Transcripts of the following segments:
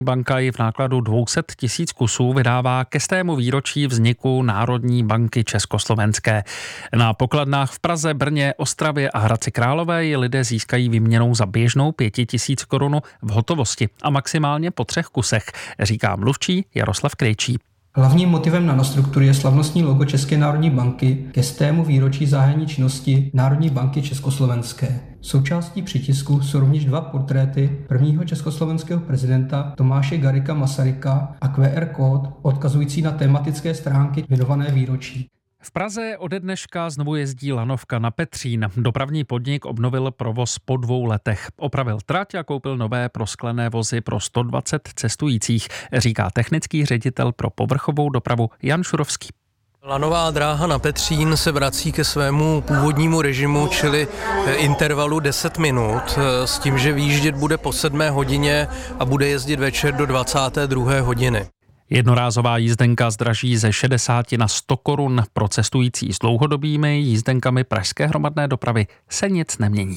Banka ji v nákladu 200 000 kusů vydává ke 100. výročí vzniku Národní banky československé. Na pokladnách v Praze, Brně, Ostravě a Hradci Králové ji lidé získají výměnou za běžnou 5 000 korun v hotovosti a maximálně po 3 kusech, říká mluvčí Jaroslav Krejčí. Hlavním motivem nanostruktury je slavnostní logo České národní banky ke 100. výročí zahájení činnosti Národní banky československé. Součástí přitisku jsou rovněž 2 portréty prvního československého prezidenta Tomáše Garrigua Masaryka a QR kód odkazující na tematické stránky věnované výročí. V Praze ode dneška znovu jezdí lanovka na Petřín. Dopravní podnik obnovil provoz po 2 letech. Opravil trať a koupil nové prosklené vozy pro 120 cestujících, říká technický ředitel pro povrchovou dopravu Jan Šurovský. Lanová dráha na Petřín se vrací ke svému původnímu režimu, čili intervalu 10 minut, s tím, že výjíždět bude po 7 hodině a bude jezdit večer do 22. hodiny. Jednorázová jízdenka zdraží ze 60 na 100 korun. Pro cestující s dlouhodobými jízdenkami pražské hromadné dopravy se nic nemění.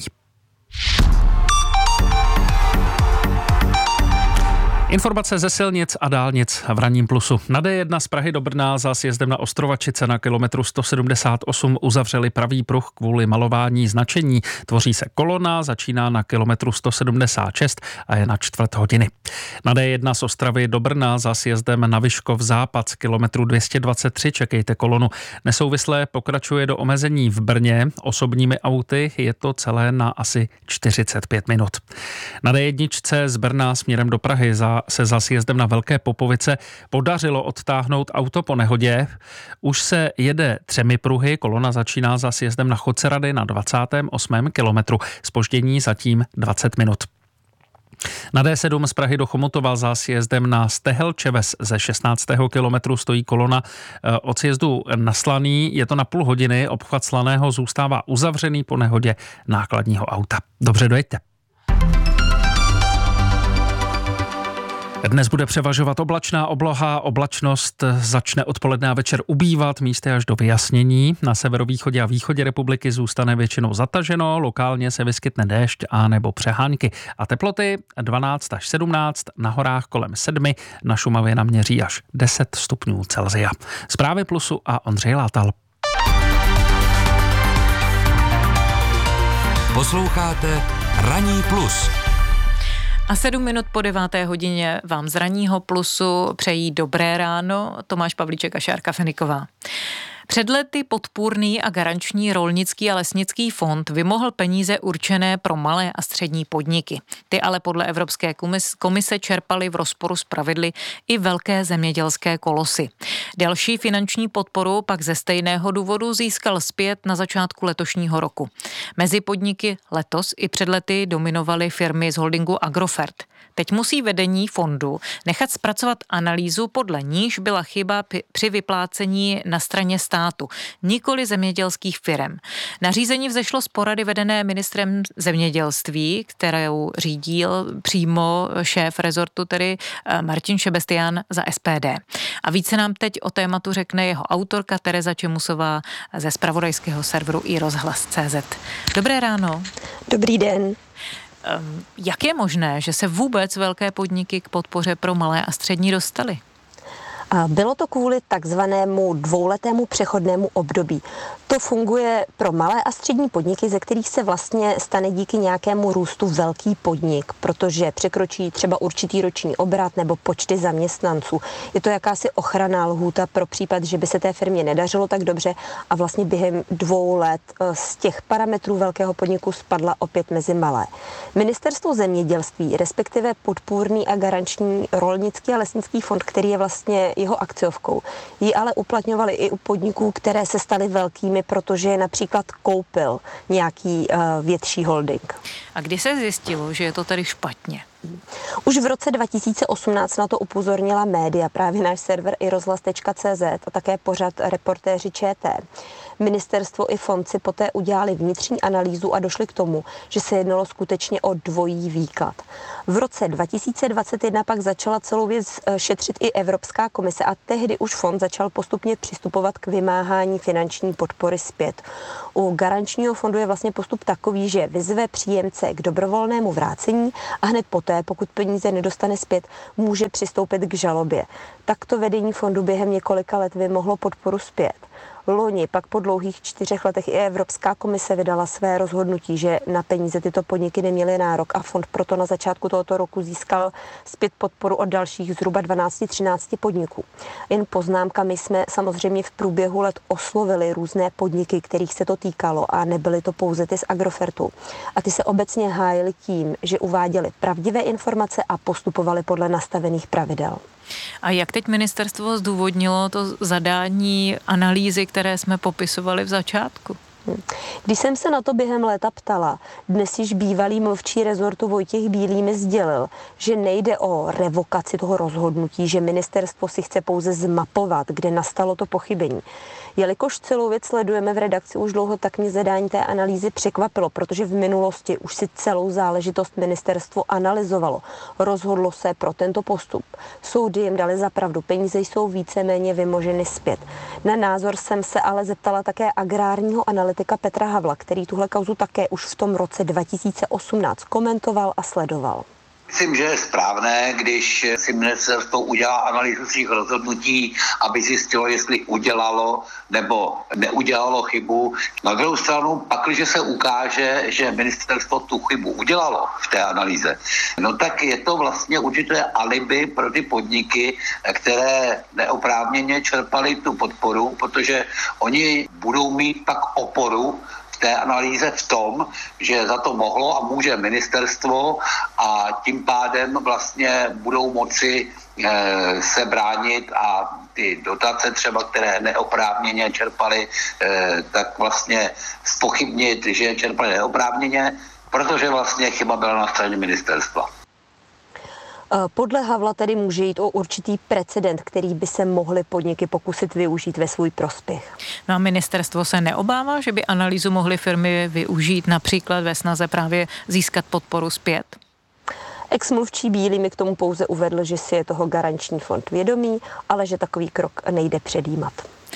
Informace ze silnic a dálnic v ranním plusu. Na D1 z Prahy do Brna za sjezdem na Ostrovačice na kilometru 178 uzavřeli pravý pruh kvůli malování značení. Tvoří se kolona, začíná na kilometru 176 a je na 1/4 hodiny. Na D1 z Ostravy do Brna za sjezdem na Vyškov západ z kilometru 223 čekejte kolonu. Nesouvislé pokračuje do omezení v Brně. Osobními auty je to celé na asi 45 minut. Na D1 z Brna směrem do Prahy se za sjezdem na Velké Popovice podařilo odtáhnout auto po nehodě. Už se jede 3 pruhy, kolona začíná za sjezdem na Chodcerady na 28. kilometru. Zpoždění zatím 20 minut. Na D7 z Prahy do Chomutova za sjezdem na Stehelčeves ze 16. kilometru stojí kolona od sjezdu na Slaný. Je to na půl hodiny, obchvat Slaného zůstává uzavřený po nehodě nákladního auta. Dobře, dojeďte. Dnes bude převažovat oblačná obloha, oblačnost začne odpoledne a večer ubývat, místy až do vyjasnění. Na severovýchodě a východě republiky zůstane většinou zataženo, lokálně se vyskytne déšť a nebo přehánky. A teploty 12 až 17, na horách kolem 7, na Šumavě naměří až 10 stupňů Celsia. Zprávy Plusu a Ondřej Látal. Posloucháte Ranní plus. A 7 minut po 9. hodině vám z Ranního plusu přejí dobré ráno Tomáš Pavlíček a Šárka Feniková. Před lety podpůrný a garanční rolnický a lesnický fond vymohl peníze určené pro malé a střední podniky. Ty ale podle Evropské komise čerpaly v rozporu s pravidly i velké zemědělské kolosy. Další finanční podporu pak ze stejného důvodu získal zpět na začátku letošního roku. Mezi podniky letos i před lety dominovaly firmy z holdingu Agrofert. Teď musí vedení fondu nechat zpracovat analýzu, podle níž byla chyba při vyplácení na straně státu, nikoli zemědělských firem. Nařízení vzešlo z porady vedené ministrem zemědělství, kterou řídil přímo šéf rezortu, tedy Martin Šebestián za SPD. A více nám teď o tématu řekne jeho autorka Tereza Čemusová ze zpravodajského serveru iRozhlas.cz. Dobré ráno. Dobrý den. Jak je možné, že se vůbec velké podniky k podpoře pro malé a střední dostaly? Bylo to kvůli takzvanému 2letému přechodnému období. To funguje pro malé a střední podniky, ze kterých se vlastně stane díky nějakému růstu velký podnik, protože překročí třeba určitý roční obrat nebo počty zaměstnanců. Je to jakási ochranná lhůta pro případ, že by se té firmě nedařilo tak dobře a vlastně během 2 let z těch parametrů velkého podniku spadla opět mezi malé. Ministerstvo zemědělství, respektive podpůrný a garanční rolnický a lesnický fond, který je vlastně jeho akciovkou, ji ale uplatňovali i u podniků, které se staly velkými, protože je například koupil nějaký větší holding. A kdy se zjistilo, že je to tedy špatně? Už v roce 2018 na to upozornila média, právě náš server iRozhlas.cz a také pořad Reportéři ČT. Ministerstvo i fond si poté udělali vnitřní analýzu a došli k tomu, že se jednalo skutečně o dvojí výklad. V roce 2021 pak začala celou věc šetřit i Evropská komise a tehdy už fond začal postupně přistupovat k vymáhání finanční podpory zpět. U garančního fondu je vlastně postup takový, že vyzve příjemce k dobrovolnému vrácení a hned poté poté, pokud peníze nedostane zpět, může přistoupit k žalobě. Takto vedení fondu během několika let vymohlo podporu zpět. Loni pak po dlouhých 4 letech i Evropská komise vydala své rozhodnutí, že na peníze tyto podniky neměly nárok a fond proto na začátku tohoto roku získal zpět podporu od dalších zhruba 12-13 podniků. Jen poznámka, my jsme samozřejmě v průběhu let oslovili různé podniky, kterých se to týkalo a nebyly to pouze ty z Agrofertu. A ty se obecně hájily tím, že uváděly pravdivé informace a postupovali podle nastavených pravidel. A jak teď ministerstvo zdůvodnilo to zadání analýzy, které jsme popisovali v začátku? Když jsem se na to během léta ptala, dnes již bývalý mluvčí rezortu Vojtěch Bílý mi sdělil, že nejde o revokaci toho rozhodnutí, že ministerstvo si chce pouze zmapovat, kde nastalo to pochybení. Jelikož celou věc sledujeme v redakci už dlouho, tak mě zadání té analýzy překvapilo, protože v minulosti už si celou záležitost ministerstvo analyzovalo. Rozhodlo se pro tento postup. Soudy jim dali za pravdu, peníze jsou víceméně vymoženy zpět. Na názor jsem se ale zeptala také agrárního analytika Petra Havla, který tuhle kauzu také už v tom roce 2018 komentoval a sledoval. Myslím, že je správné, když si ministerstvo udělá analýzu svých rozhodnutí, aby zjistilo, jestli udělalo nebo neudělalo chybu. Na druhou stranu, pakliže se ukáže, že ministerstvo tu chybu udělalo v té analýze, no tak je to vlastně určité alibi pro ty podniky, které neoprávněně čerpaly tu podporu, protože oni budou mít pak oporu v té analýze v tom, že za to mohlo a může ministerstvo a tím pádem vlastně budou moci se bránit a ty dotace třeba, které neoprávněně čerpali, tak vlastně zpochybnit, že čerpali neoprávněně, protože vlastně chyba byla na straně ministerstva. Podle Havla tedy může jít o určitý precedent, který by se mohly podniky pokusit využít ve svůj prospěch. No a ministerstvo se neobává, že by analýzu mohly firmy využít například ve snaze právě získat podporu zpět? Ex-mluvčí Bílý mi k tomu pouze uvedl, že si je toho garanční fond vědomý, ale že takový krok nejde předjímat.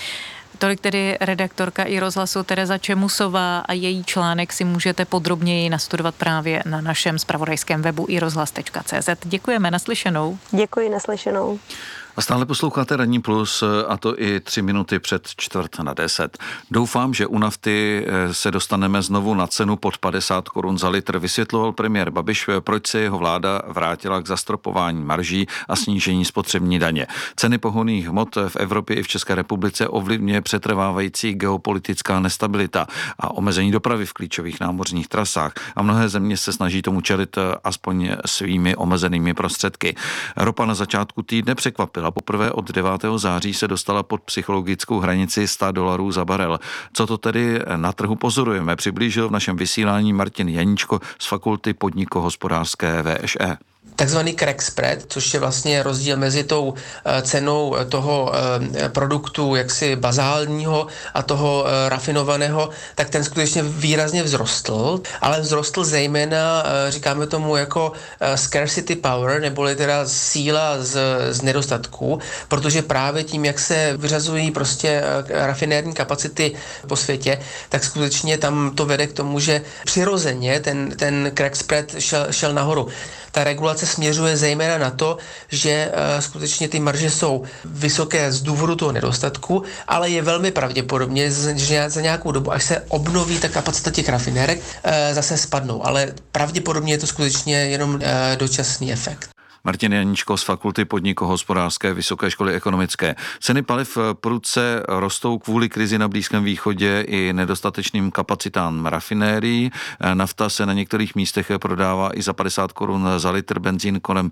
Tolik tedy redaktorka iRozhlasu Tereza Čemusová a její článek si můžete podrobněji nastudovat právě na našem zpravodajském webu iRozhlas.cz. Děkujeme, naslyšenou. Děkuji, naslyšenou. A stále posloucháte Ranní plus, a to i 3 minuty před 9:45. Doufám, že u nafty se dostaneme znovu na cenu pod 50 korun za litr. Vysvětloval premiér Babiš, proč se jeho vláda vrátila k zastropování marží a snížení spotřební daně. Ceny pohonných hmot v Evropě i v České republice ovlivňuje přetrvávající geopolitická nestabilita a omezení dopravy v klíčových námořních trasách. A mnohé země se snaží tomu čelit aspoň svými omezenými prostředky. Ropa na začátku týdne překvapila. Poprvé od 9. září se dostala pod psychologickou hranici $100 za barel. Co to tedy na trhu pozorujeme, přiblížil v našem vysílání Martin Janíčko z Fakulty podnikohospodářské VŠE. Takzvaný crack spread, což je vlastně rozdíl mezi tou cenou toho produktu jaksi bazálního a toho rafinovaného, tak ten skutečně výrazně vzrostl, ale vzrostl zejména, říkáme tomu jako scarcity power, neboli teda síla z nedostatku, protože právě tím, jak se vyřazují prostě rafinérní kapacity po světě, tak skutečně tam to vede k tomu, že přirozeně ten crack spread šel nahoru. Ta regulace směřuje zejména na to, že skutečně ty marže jsou vysoké z důvodu toho nedostatku, ale je velmi pravděpodobně, že za nějakou dobu, až se obnoví ta kapacita těch rafinérek, zase spadnou. Ale pravděpodobně je to skutečně jenom dočasný efekt. Martin Janíčko z Fakulty podnikohospodářské Vysoké školy ekonomické. Ceny paliv prudce rostou kvůli krizi na Blízkém východě i nedostatečným kapacitám rafinérií. Nafta se na některých místech prodává i za 50 korun za litr, benzín kolem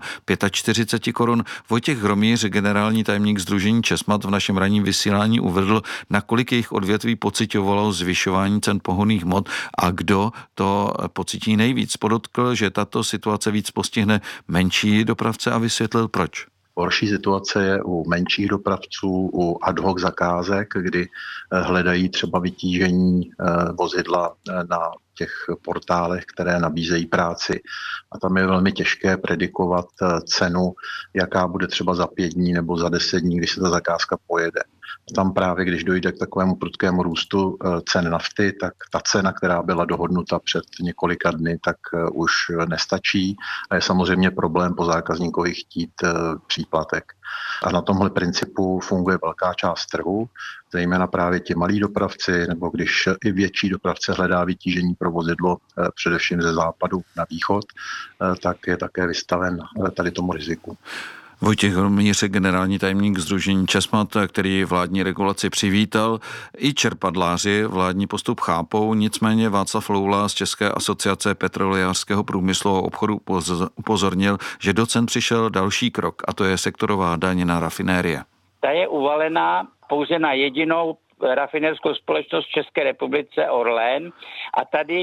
45 korun. Vojtěch Hromýř, generální tajemník sdružení Česmad, v našem ranním vysílání uvedl, nakolik jejich odvětví pociťovalo zvyšování cen pohonných hmot a kdo to pocítí nejvíc. Podotkl, že tato situace víc postihne menší dopravce a vysvětlil proč. Horší situace je u menších dopravců, u ad hoc zakázek, kdy hledají třeba vytížení vozidla na těch portálech, které nabízejí práci. A tam je velmi těžké predikovat cenu, jaká bude třeba za 5 dní nebo za 10 dní, když se ta zakázka pojede. tam právě, když dojde k takovému prudkému růstu cen nafty, tak ta cena, která byla dohodnuta před několika dny, tak už nestačí a je samozřejmě problém po zákazníkovi chtít příplatek. A na tomhle principu funguje velká část trhu, zejména právě ti malí dopravci, nebo když i větší dopravce hledá vytížení pro vozidlo především ze západu na východ, tak je také vystaven tady tomu riziku. Vojtěch Hromýřek, generální tajemník sdružení Česmad, který vládní regulaci přivítal. I čerpadláři vládní postup chápou, nicméně Václav Loula z České asociace petrolejářského průmyslu a obchodu upozornil, že do cen přišel další krok, a to je sektorová daň na rafinérie. Ta je uvalená pouze na jedinou rafinérskou společnost v České republice Orlen a tady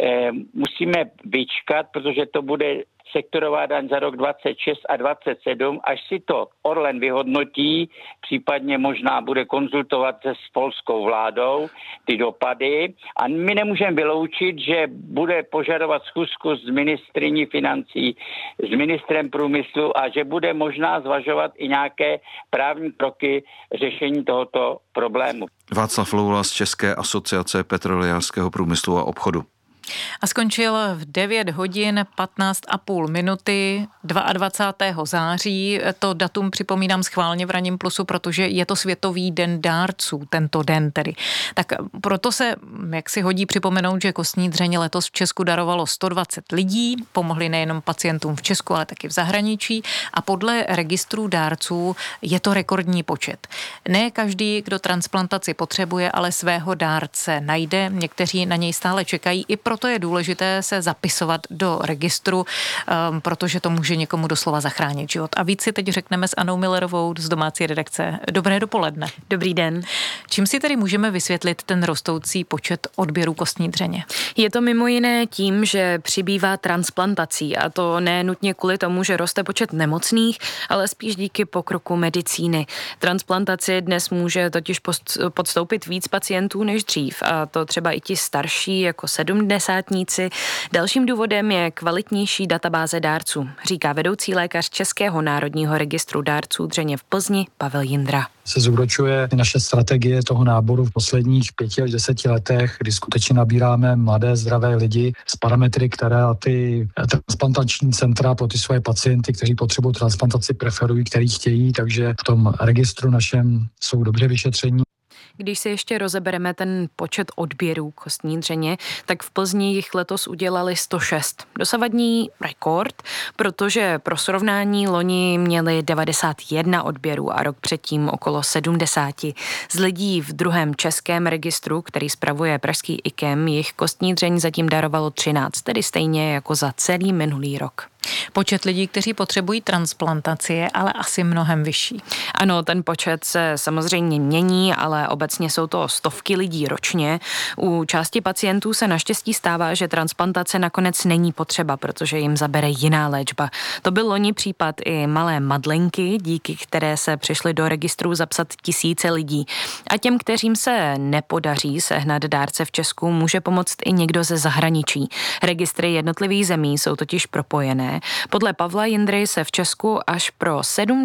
musíme vyčkat, protože to bude sektorová daň za rok 26 a 27, až si to Orlen vyhodnotí, případně možná bude konzultovat se s polskou vládou ty dopady a my nemůžeme vyloučit, že bude požadovat schůzku s ministryní financí, s ministrem průmyslu a že bude možná zvažovat i nějaké právní kroky řešení tohoto problému. Václav Loula z České asociace petrolejářského průmyslu a obchodu. A skončil v 9 hodin 15,5 minuty 22. září. To datum připomínám schválně v Ranním plusu, protože je to Světový den dárců, tento den tedy. Tak proto se, jak si hodí připomenout, že kostní dřeň letos v Česku darovalo 120 lidí, pomohli nejenom pacientům v Česku, ale taky v zahraničí a podle registrů dárců je to rekordní počet. Ne každý, kdo transplantaci potřebuje, ale svého dárce najde. Někteří na něj stále čekají, i proto je důležité se zapisovat do registru, protože to může někomu doslova zachránit život. A víc si teď řekneme s Annou Millerovou z domácí redakce. Dobré dopoledne. Dobrý den. Čím si tedy můžeme vysvětlit ten rostoucí počet odběrů kostní dřeně? Je to mimo jiné tím, že přibývá transplantací a to ne nutně kvůli tomu, že roste počet nemocných, ale spíš díky pokroku medicíny. Transplantaci dnes může totiž podstoupit víc pacientů než dřív a to třeba i ti starší jako 70. Dalším důvodem je kvalitnější databáze dárců, říká vedoucí lékař Českého národního registru dárců dřeně v Plzni Pavel Jindra. Se zúročuje naše strategie toho náboru v posledních 5 až 10 letech, kdy skutečně nabíráme mladé, zdravé lidi s parametry, které ty transplantační centra pro ty svoje pacienty, kteří potřebují transplantaci, preferují, který chtějí, takže v tom registru našem jsou dobře vyšetření. Když si ještě rozebereme ten počet odběrů kostní dřeně, tak v Plzni jich letos udělali 106. Dosavadní rekord, protože pro srovnání loni měli 91 odběrů a rok předtím okolo 70. Z lidí v druhém českém registru, který spravuje pražský IKEM, jich kostní dřeň zatím darovalo 13, tedy stejně jako za celý minulý rok. Počet lidí, kteří potřebují transplantaci, je ale asi mnohem vyšší. Ano, ten počet se samozřejmě mění, ale obecně jsou to stovky lidí ročně. U části pacientů se naštěstí stává, že transplantace nakonec není potřeba, protože jim zabere jiná léčba. To byl loni případ i malé Madlenky, díky které se přišly do registru zapsat tisíce lidí. A těm, kteřím se nepodaří sehnat dárce v Česku, může pomoct i někdo ze zahraničí. Registry jednotlivých zemí jsou totiž propojené. Podle Pavla Jindry se v Česku až pro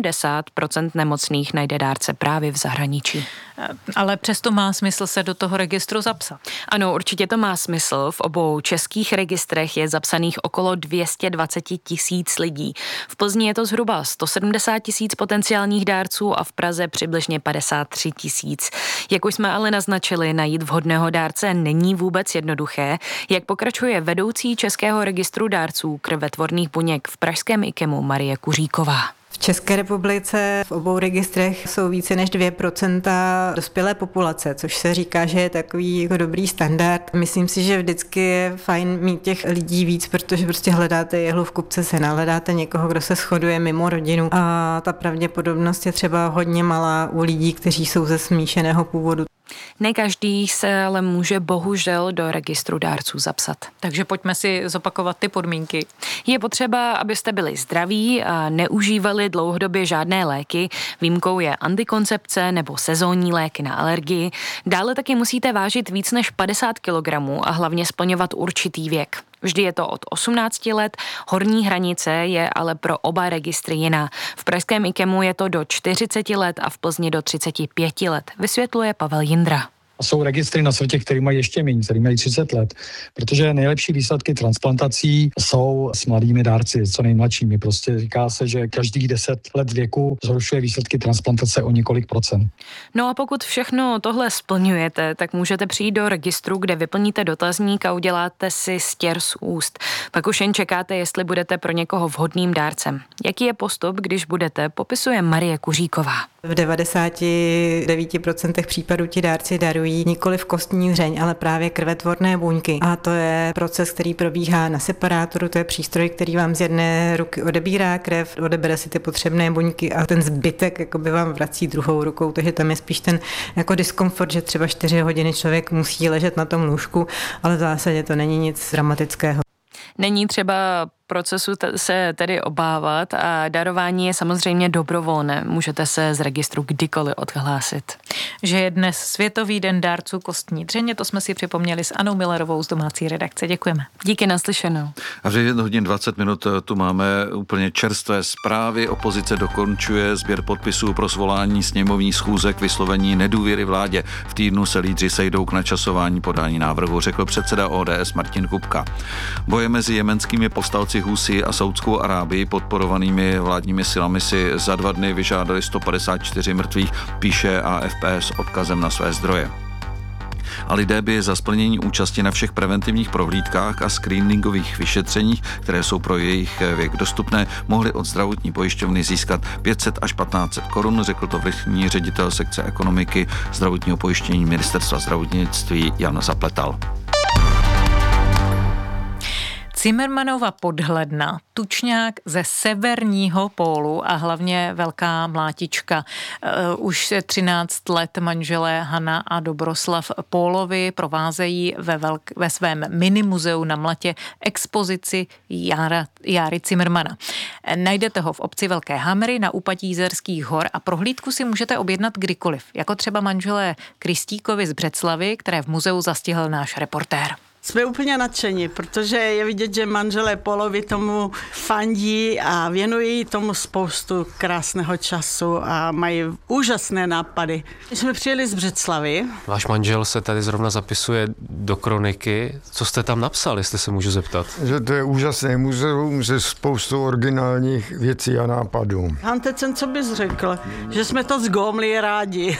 70% nemocných najde dárce právě v zahraničí. Ale přesto má smysl se do toho registru zapsat. Ano, určitě to má smysl. V obou českých registrech je zapsaných okolo 220 000 lidí. V Plzni je to zhruba 170 000 potenciálních dárců a v Praze přibližně 53 000. Jak už jsme ale naznačili, najít vhodného dárce není vůbec jednoduché. Jak pokračuje vedoucí Českého registru dárců krvetvorných buněk v pražském IKEMu Marie Kuříková. V České republice v obou registrech jsou více než 2% dospělé populace, což se říká, že je takový jako dobrý standard. Myslím si, že vždycky je fajn mít těch lidí víc, protože prostě hledáte jehlu v kupce sena, hledáte někoho, kdo se shoduje mimo rodinu a ta pravděpodobnost je třeba hodně malá u lidí, kteří jsou ze smíšeného původu. Ne každý se ale může bohužel do registru dárců zapsat. Takže pojďme si zopakovat ty podmínky. Je potřeba, abyste byli zdraví a neužívali dlouhodobě žádné léky. Výjimkou je antikoncepce nebo sezónní léky na alergii. Dále taky musíte vážit víc než 50 kg a hlavně splňovat určitý věk. Vždy je to od 18 let, horní hranice je ale pro oba registry jiná. V pražském IKEMu je to do 40 let a v Plzni do 35 let, vysvětluje Pavel Jindra. Jsou registry na světě, které mají ještě méně, které mají 30 let, protože nejlepší výsledky transplantací jsou s mladými dárci, co nejmladšími. Prostě říká se, že každých 10 let věku zhoršuje výsledky transplantace o několik procent. No a pokud všechno tohle splňujete, tak můžete přijít do registru, kde vyplníte dotazník a uděláte si stěr z úst. Pak už jen čekáte, jestli budete pro někoho vhodným dárcem. Jaký je postup, když budete, popisuje Marie Kuříková. V 99% případů ti dárci darují nikoliv kostní dřeň, ale právě krvetvorné buňky. A to je proces, který probíhá na separátoru, to je přístroj, který vám z jedné ruky odebírá krev, odebere si ty potřebné buňky a ten zbytek jakoby vám vrací druhou rukou, takže tam je spíš ten jako diskomfort, že třeba 4 hodiny člověk musí ležet na tom lůžku, ale v zásadě to není nic dramatického. Není třeba procesu se tedy obávat a darování je samozřejmě dobrovolné. Můžete se z registru kdykoliv odhlásit. Že je dnes Světový den dárců kostní dřeně, to jsme si připomněli s Anou Millerovou z domácí redakce. Děkujeme. Díky, naslyšenou. A v 1 hodin 20 minut tu máme úplně čerstvé zprávy. Opozice dokončuje sběr podpisů pro svolání sněmovní schůze k vyslovení nedůvěry vládě. V týdnu se lídři sejdou k načasování podání návrhu, řekl předseda ODS Martin Kupka. Boje mezi jemenskými povstalci Husí a Saudskou Arábii podporovanými vládními silami si za 2 dny vyžádali 154 mrtvých, píše AFP s odkazem na své zdroje. A lidé by za splnění účasti na všech preventivních prohlídkách a screeningových vyšetřeních, které jsou pro jejich věk dostupné, mohli od zdravotní pojišťovny získat 500 až 1500 korun, řekl to vrchní ředitel sekce ekonomiky zdravotního pojištění Ministerstva zdravotnictví Jan Zapletal. Cimrmanova podhledna, tučňák ze severního pólu a hlavně velká mlátička. Už 13 let manželé Hana a Dobroslav Pólovi provázejí ve svém minimuzeu na Mlatě expozici Járy Cimrmana. Najdete ho v obci Velké Hamry na úpatí Jizerských hor a prohlídku si můžete objednat kdykoliv, jako třeba manželé Kristíkovi z Břeclavy, které v muzeu zastihl náš reportér. Jsme úplně nadšení, protože je vidět, že manželé Pólovi tomu fandí a věnují tomu spoustu krásného času a mají úžasné nápady. My jsme přijeli z Břeclavy. Váš manžel se tady zrovna zapisuje do kroniky. Co jste tam napsal, jestli se můžu zeptat? Že to je úžasné muzeum se spoustou originálních věcí a nápadů. Hantecen, co bys řekl? Že jsme to zgomli rádi.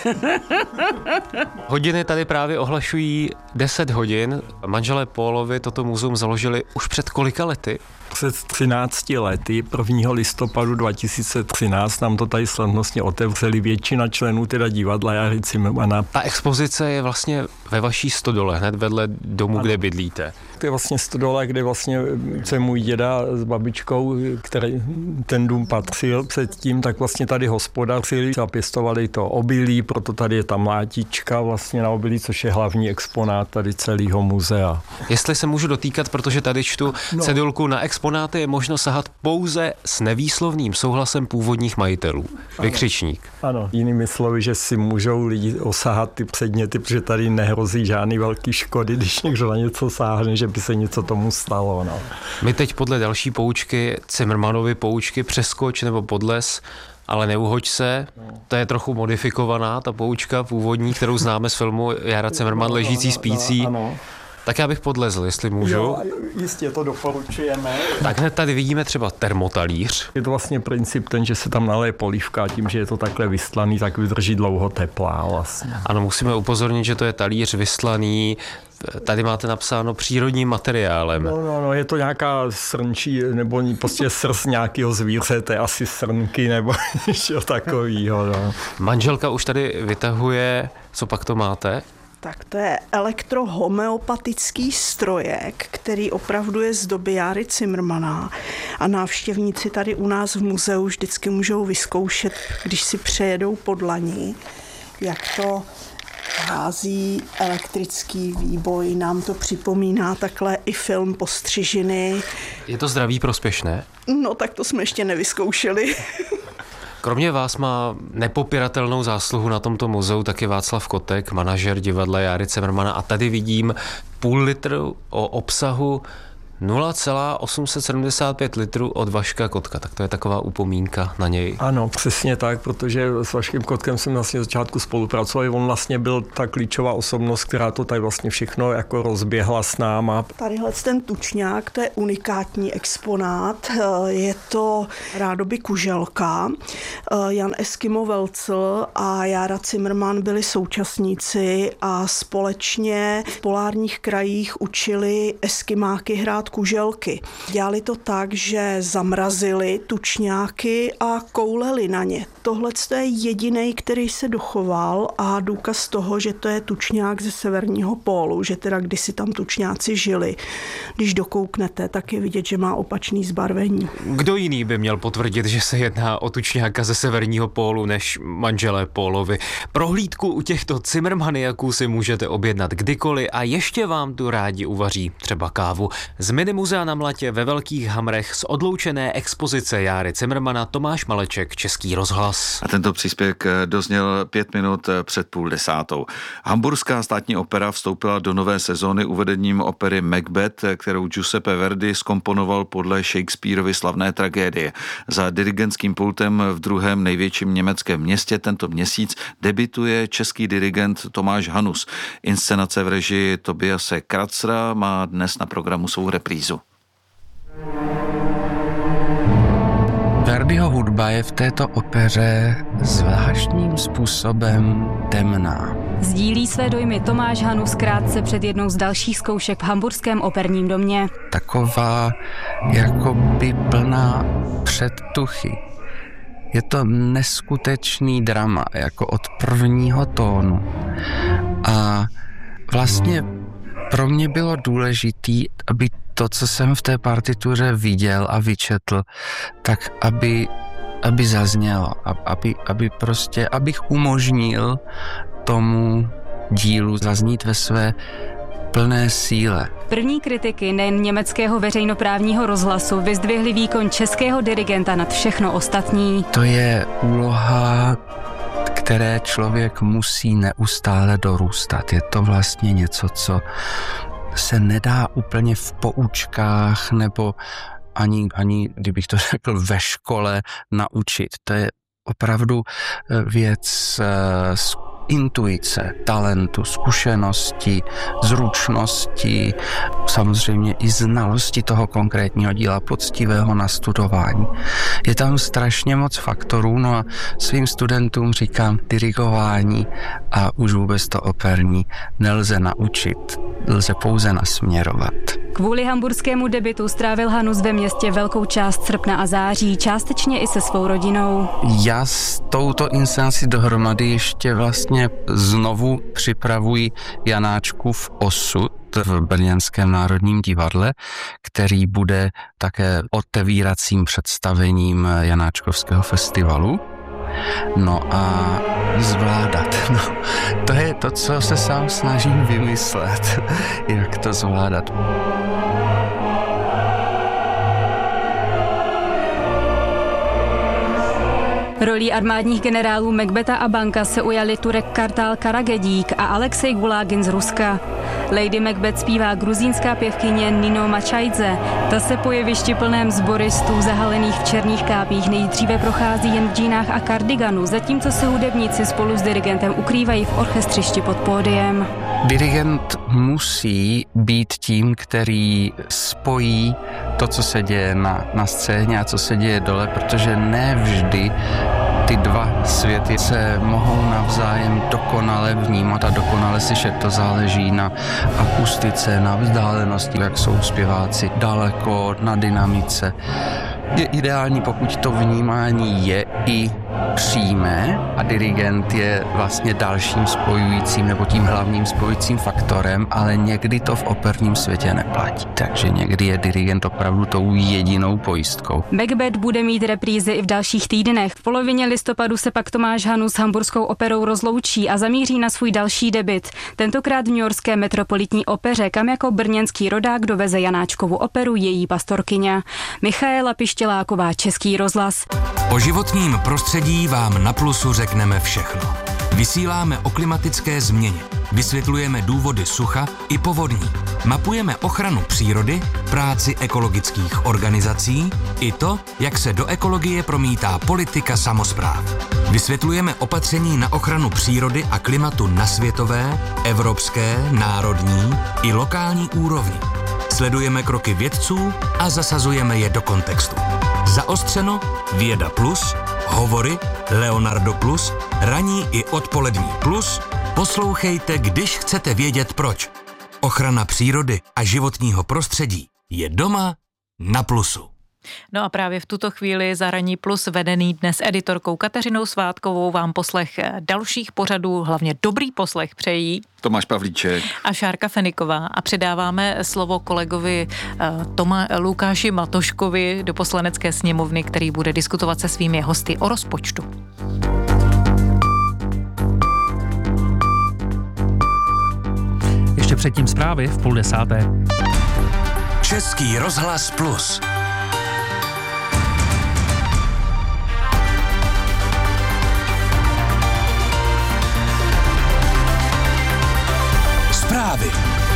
Hodiny tady právě ohlašují 10 hodin. Manželé Pólovi toto muzeum založili už před kolika lety? Před 13 lety, 1. listopadu 2013, nám to tady slavnostně otevřeli, většina členů teda divadla Járy Cimrmana. Ta expozice je vlastně ve vaší stodole, hned vedle domu, kde bydlíte. To je vlastně stodola, kde vlastně se můj děda s babičkou, který ten dům patřil předtím, tak vlastně tady hospodařili a pěstovali to obilí, proto tady je ta mlátička vlastně na obilí, což je hlavní exponát tady celého muzea. Jestli se můžu dotýkat, protože tady čtu cedulku na exponáty je možno sahat pouze s nevýslovným souhlasem původních majitelů. Vykřičník. Ano, jinými slovy, že si můžou lidi osahat ty předměty, protože tady nehrozí žádný velký škody, když někdo na něco sáhne, že by se něco tomu stalo. No. My teď podle další poučky, Cimrmanovy poučky, přeskoč nebo podles, ale neuhoď se, to je trochu modifikovaná, ta poučka původní, kterou známe z filmu Jára Cimrman ležící spící. Ano. Tak já bych podlezl, jestli můžu. Jo, jistě, to doporučujeme. Tak hned tady vidíme třeba termotalíř. Je to vlastně princip ten, že se tam naleje polívka a tím, že je to takhle vystlaný, tak vydrží dlouho teplá vlastně. Ano, musíme upozornit, že to je talíř vystlaný. Tady máte napsáno přírodním materiálem. No, je to nějaká srnčí, nebo prostě srst nějakého zvířete, asi srnky, nebo něco takového. No. Manželka už tady vytahuje, co pak to máte? Tak to je elektrohomeopatický strojek, který opravdu je z doby Járy Cimrmana a návštěvníci tady u nás v muzeu vždycky můžou vyzkoušet, když si přejedou po dlani, jak to hází elektrický výboj. Nám to připomíná takhle i film Postřižiny. Je to zdraví prospěšné? No tak to jsme ještě nevyzkoušeli. Kromě vás má nepopiratelnou zásluhu na tomto muzeu taky Václav Kotek, manažer divadla Járy Cimrmana. A tady vidím 0,5 litru o obsahu 0,875 litrů od Vaška Kotka, tak to je taková upomínka na něj. Ano, přesně tak, protože s Vaškem Kotkem jsem vlastně začátku spolupracoval. On vlastně byl ta klíčová osobnost, která to tady vlastně všechno jako rozběhla s náma. Tadyhle ten tučňák, to je unikátní exponát. Je to rádoby kuželka. Jan Eskimo Welcl a Jára Zimmermann byli současníci a společně v polárních krajích učili eskimáky hrát kuželky. Dělali to tak, že zamrazili tučňáky a kouleli na ně. Tohle je jediný, který se dochoval a důkaz toho, že to je tučňák ze severního pólu, že teda kdysi tam tučňáci žili. Když dokouknete, tak je vidět, že má opačný zbarvení. Kdo jiný by měl potvrdit, že se jedná o tučňáka ze severního pólu než manželé Pólovi? Prohlídku u těchto Zimmermaniaků si můžete objednat kdykoliv a ještě vám tu rádi uvaří třeba kávu. Z Minimuzea na Mlatě ve Velkých Hamrech z odloučené expozice Járy Zimmermana Tomáš Maleček, Český rozhlas. A tento příspěvek dozněl 5 minut před 9:30. Hamburská státní opera vstoupila do nové sezóny uvedením opery Macbeth, kterou Giuseppe Verdi zkomponoval podle Shakespearovy slavné tragédie. Za dirigentským pultem v druhém největším německém městě tento měsíc debutuje český dirigent Tomáš Hanus. Inscenace v režii Tobiase Kratzera má dnes na programu svou reprízu. Verdiho hudba je v této opeře zvláštním způsobem temná. Sdílí své dojmy Tomáš Hanus krátce před jednou z dalších zkoušek v Hamburském operním domě. Taková jakoby plná předtuchy. Je to neskutečný drama, jako od prvního tónu. A vlastně pro mě bylo důležitý, aby to, co jsem v té partituře viděl a vyčetl, tak aby zaznělo, abych umožnil tomu dílu zaznít ve své plné síle. První kritiky nejen německého veřejnoprávního rozhlasu vyzdvihli výkon českého dirigenta nad všechno ostatní. To je úloha, které člověk musí neustále dorůstat. Je to vlastně něco, co se nedá úplně v poučkách nebo ani kdybych to řekl, ve škole naučit. To je opravdu věc intuice, talentu, zkušenosti, zručnosti, samozřejmě i znalosti toho konkrétního díla, poctivého nastudování. Je tam strašně moc faktorů, no a svým studentům říkám, dirigování a už vůbec to operní nelze naučit, lze pouze nasměrovat. Kvůli hamburskému debutu strávil Hanus ve městě velkou část srpna a září, částečně i se svou rodinou. Já s touto inscenací dohromady ještě vlastně znovu připravuji Janáčkův osud v Brněnském národním divadle, který bude také otevíracím představením Janáčkovského festivalu. No a zvládat. No, to je to, co se sám snažím vymyslet, jak to zvládat. Rolí armádních generálů Macbeta a Banka se ujali Turek Kartal Karagedík a Alexej Gulágin z Ruska. Lady Macbeth zpívá gruzínská pěvkyně Nino Machaidze. Ta se po jevišti plném sboristů zahalených v černých kápích nejdříve prochází jen v džínách a kardiganu, zatímco se hudebníci spolu s dirigentem ukrývají v orchestřišti pod pódiem. Dirigent musí být tím, který spojí to, co se děje na scéně a co se děje dole, protože ne vždy ty dva světy se mohou navzájem dokonale vnímat a dokonale slyšet. To záleží na akustice, na vzdálenosti, jak jsou zpěváci daleko, na dynamice. Je ideální, pokud to vnímání je i přímé a dirigent je vlastně dalším spojujícím nebo tím hlavním spojujícím faktorem, ale někdy to v operním světě neplatí. Takže někdy je dirigent opravdu tou jedinou pojistkou. Macbeth bude mít reprízy i v dalších týdnech. V polovině listopadu se pak Tomáš Hanus s Hamburskou operou rozloučí a zamíří na svůj další debut. Tentokrát v newyorské metropolitní opeře, kam jako brněnský rodák doveze Janáčkovu operu její pastorkyně. Michaela Pištěláková, Český rozhlas. O životním prostředí vám na Plusu řekneme všechno. Vysíláme o klimatické změně, vysvětlujeme důvody sucha i povodní. Mapujeme ochranu přírody, práci ekologických organizací i to, jak se do ekologie promítá politika samospráv. Vysvětlujeme opatření na ochranu přírody a klimatu na světové, evropské, národní i lokální úrovni. Sledujeme kroky vědců a zasazujeme je do kontextu. Zaostřeno, Věda Plus, Hovory, Leonardo Plus, Ranní i odpolední plus. Poslouchejte, když chcete vědět proč. Ochrana přírody a životního prostředí je doma na Plusu. No a právě v tuto chvíli za Ranní plus vedený dnes editorkou Kateřinou Svátkovou vám poslech dalších pořadů, hlavně dobrý poslech přejí Tomáš Pavlíček a Šárka Feniková a předáváme slovo kolegovi Lukáši Matoškovi do Poslanecké sněmovny, který bude diskutovat se svými hosty o rozpočtu. Ještě předtím zprávy v 9:30. Český rozhlas Plus. Zprávy.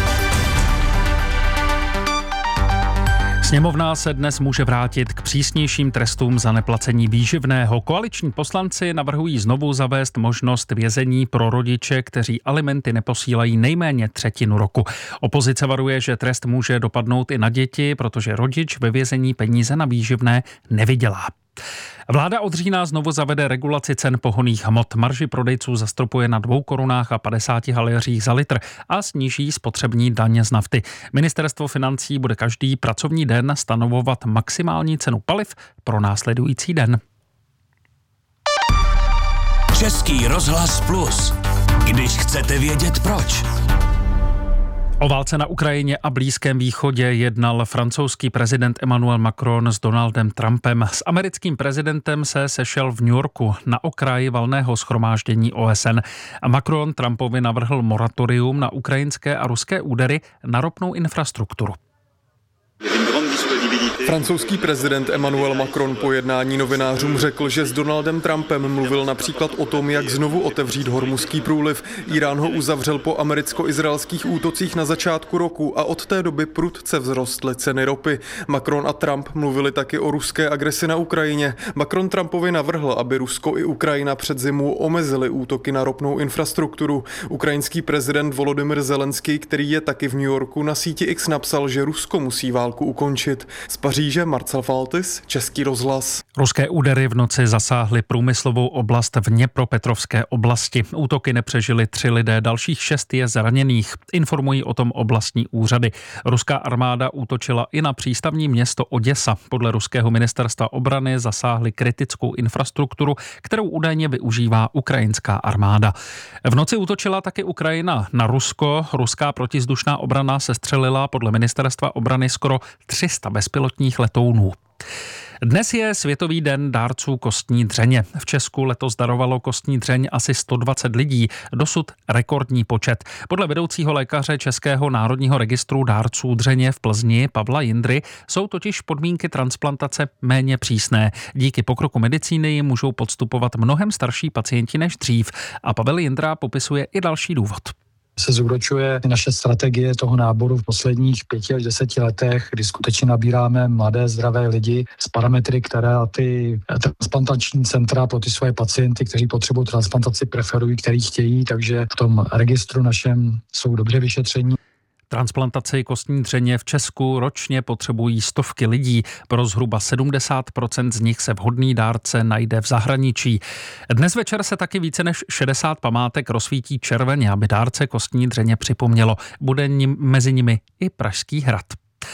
Sněmovna se dnes může vrátit k přísnějším trestům za neplacení výživného. Koaliční poslanci navrhují znovu zavést možnost vězení pro rodiče, kteří alimenty neposílají nejméně třetinu roku. Opozice varuje, že trest může dopadnout i na děti, protože rodič ve vězení peníze na výživné nevydělá. Vláda od října znovu zavede regulaci cen pohonných hmot. Marži prodejců zastropuje na 2 korunách a 50 haléřích za litr a sníží spotřební daně z nafty. Ministerstvo financí bude každý pracovní den stanovovat maximální cenu paliv pro následující den. Český rozhlas Plus. Když chcete vědět proč. O válce na Ukrajině a Blízkém východě jednal francouzský prezident Emmanuel Macron s Donaldem Trumpem. S americkým prezidentem se sešel v New Yorku na okraji valného shromáždění OSN. Macron Trumpovi navrhl moratorium na ukrajinské a ruské údery na ropnou infrastrukturu. Francouzský prezident Emmanuel Macron po jednání novinářům řekl, že s Donaldem Trumpem mluvil například o tom, jak znovu otevřít Hormuzský průliv. Irán ho uzavřel po americko-izraelských útocích na začátku roku a od té doby prudce vzrostly ceny ropy. Macron a Trump mluvili taky o ruské agresi na Ukrajině. Macron Trumpovi navrhl, aby Rusko i Ukrajina před zimou omezili útoky na ropnou infrastrukturu. Ukrajinský prezident Volodymyr Zelenský, který je taky v New Yorku, na síti X napsal, že Rusko musí válku ukončit. Z Paříže Marcel Faltis, Český rozhlas. Ruské údery v noci zasáhly průmyslovou oblast v Dněpropetrovské oblasti. Útoky nepřežili 3 lidé, dalších 6 je zraněných. Informují o tom oblastní úřady. Ruská armáda útočila i na přístavní město Oděsa. Podle ruského ministerstva obrany zasáhly kritickou infrastrukturu, kterou údajně využívá ukrajinská armáda. V noci útočila taky Ukrajina na Rusko. Ruská protizdušná obrana sestřelila podle ministerstva obrany skoro 300 bezpilotních letounů. Dnes je Světový den dárců kostní dřeně. V Česku letos darovalo kostní dřeň asi 120 lidí, dosud rekordní počet. Podle vedoucího lékaře Českého národního registru dárců dřeně v Plzni Pavla Jindry jsou totiž podmínky transplantace méně přísné. Díky pokroku medicíny jim můžou podstupovat mnohem starší pacienti než dřív. A Pavel Jindra popisuje i další důvod. Se zúročuje naše strategie toho náboru v posledních 5 až 10 letech, kdy skutečně nabíráme mladé, zdravé lidi s parametry, které ty transplantační centra pro ty svoje pacienty, kteří potřebují transplantaci, preferují, který chtějí, takže v tom registru našem jsou dobře vyšetření. Transplantaci kostní dřeně v Česku ročně potřebují stovky lidí. Pro zhruba 70% z nich se vhodný dárce najde v zahraničí. Dnes večer se taky více než 60 památek rozsvítí červeně, aby dárce kostní dřeně připomnělo. Bude mezi nimi i Pražský hrad.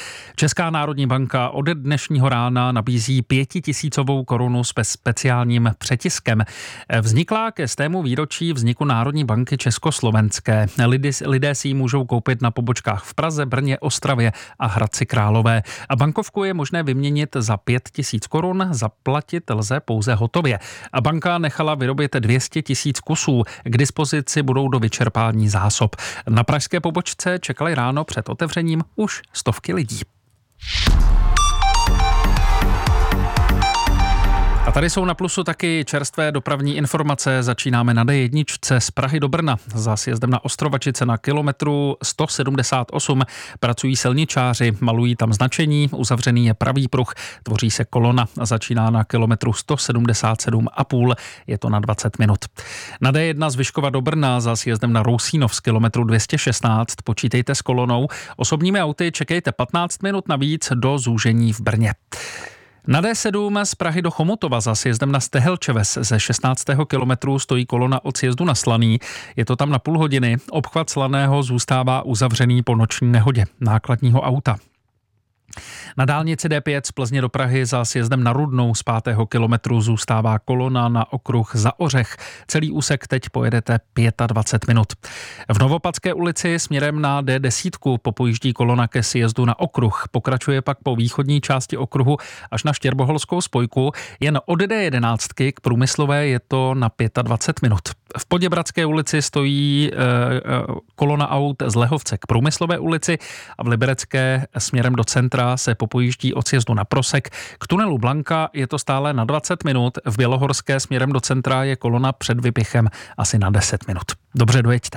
Česká národní banka od dnešního rána nabízí 5 000 korunu s speciálním přetiskem. Vznikla ke 100. výročí vzniku Národní banky československé. Lidé si ji můžou koupit na pobočkách v Praze, Brně, Ostravě a Hradci Králové. A bankovku je možné vyměnit za 5 000 korun, zaplatit lze pouze hotově. A banka nechala vyrobit 200 000 kusů. K dispozici budou do vyčerpání zásob. Na pražské pobočce čekali ráno před otevřením už stovky lidí. A tady jsou na Plusu taky čerstvé dopravní informace. Začínáme na D1 z Prahy do Brna. Za sjezdem na Ostrovačice na kilometru 178 pracují silničáři, malují tam značení, uzavřený je pravý pruh, tvoří se kolona, začíná na kilometru 177,5, je to na 20 minut. Na D1 z Vyškova do Brna za sjezdem na Rousínov z kilometru 216 počítejte s kolonou. Osobními auty čekejte 15 minut navíc do zúžení v Brně. Na D7 z Prahy do Chomutova za sjezdem na Stehelčeves ze 16. kilometru stojí kolona od sjezdu na Slaný. Je to tam na půl hodiny. Obchvat Slaného zůstává uzavřený po noční nehodě nákladního auta. Na dálnici D5 z Plzně do Prahy za sjezdem na Rudnou z 5. kilometru zůstává kolona na okruh za Ořech. Celý úsek teď pojedete 25 minut. V Novopadské ulici směrem na D10 popojíždí kolona ke sjezdu na okruh. Pokračuje pak po východní části okruhu až na Štěrboholskou spojku. Jen od D11 k Průmyslové je to na 25 minut. V Poděbradské ulici stojí kolona aut z Lehovce k Průmyslové ulici a v Liberecké směrem do centra se popojíždí od sjezdu na Prosek. K tunelu Blanka je to stále na 20 minut, v Bělohorské směrem do centra je kolona před Vypichem asi na 10 minut. Dobře, dojeďte.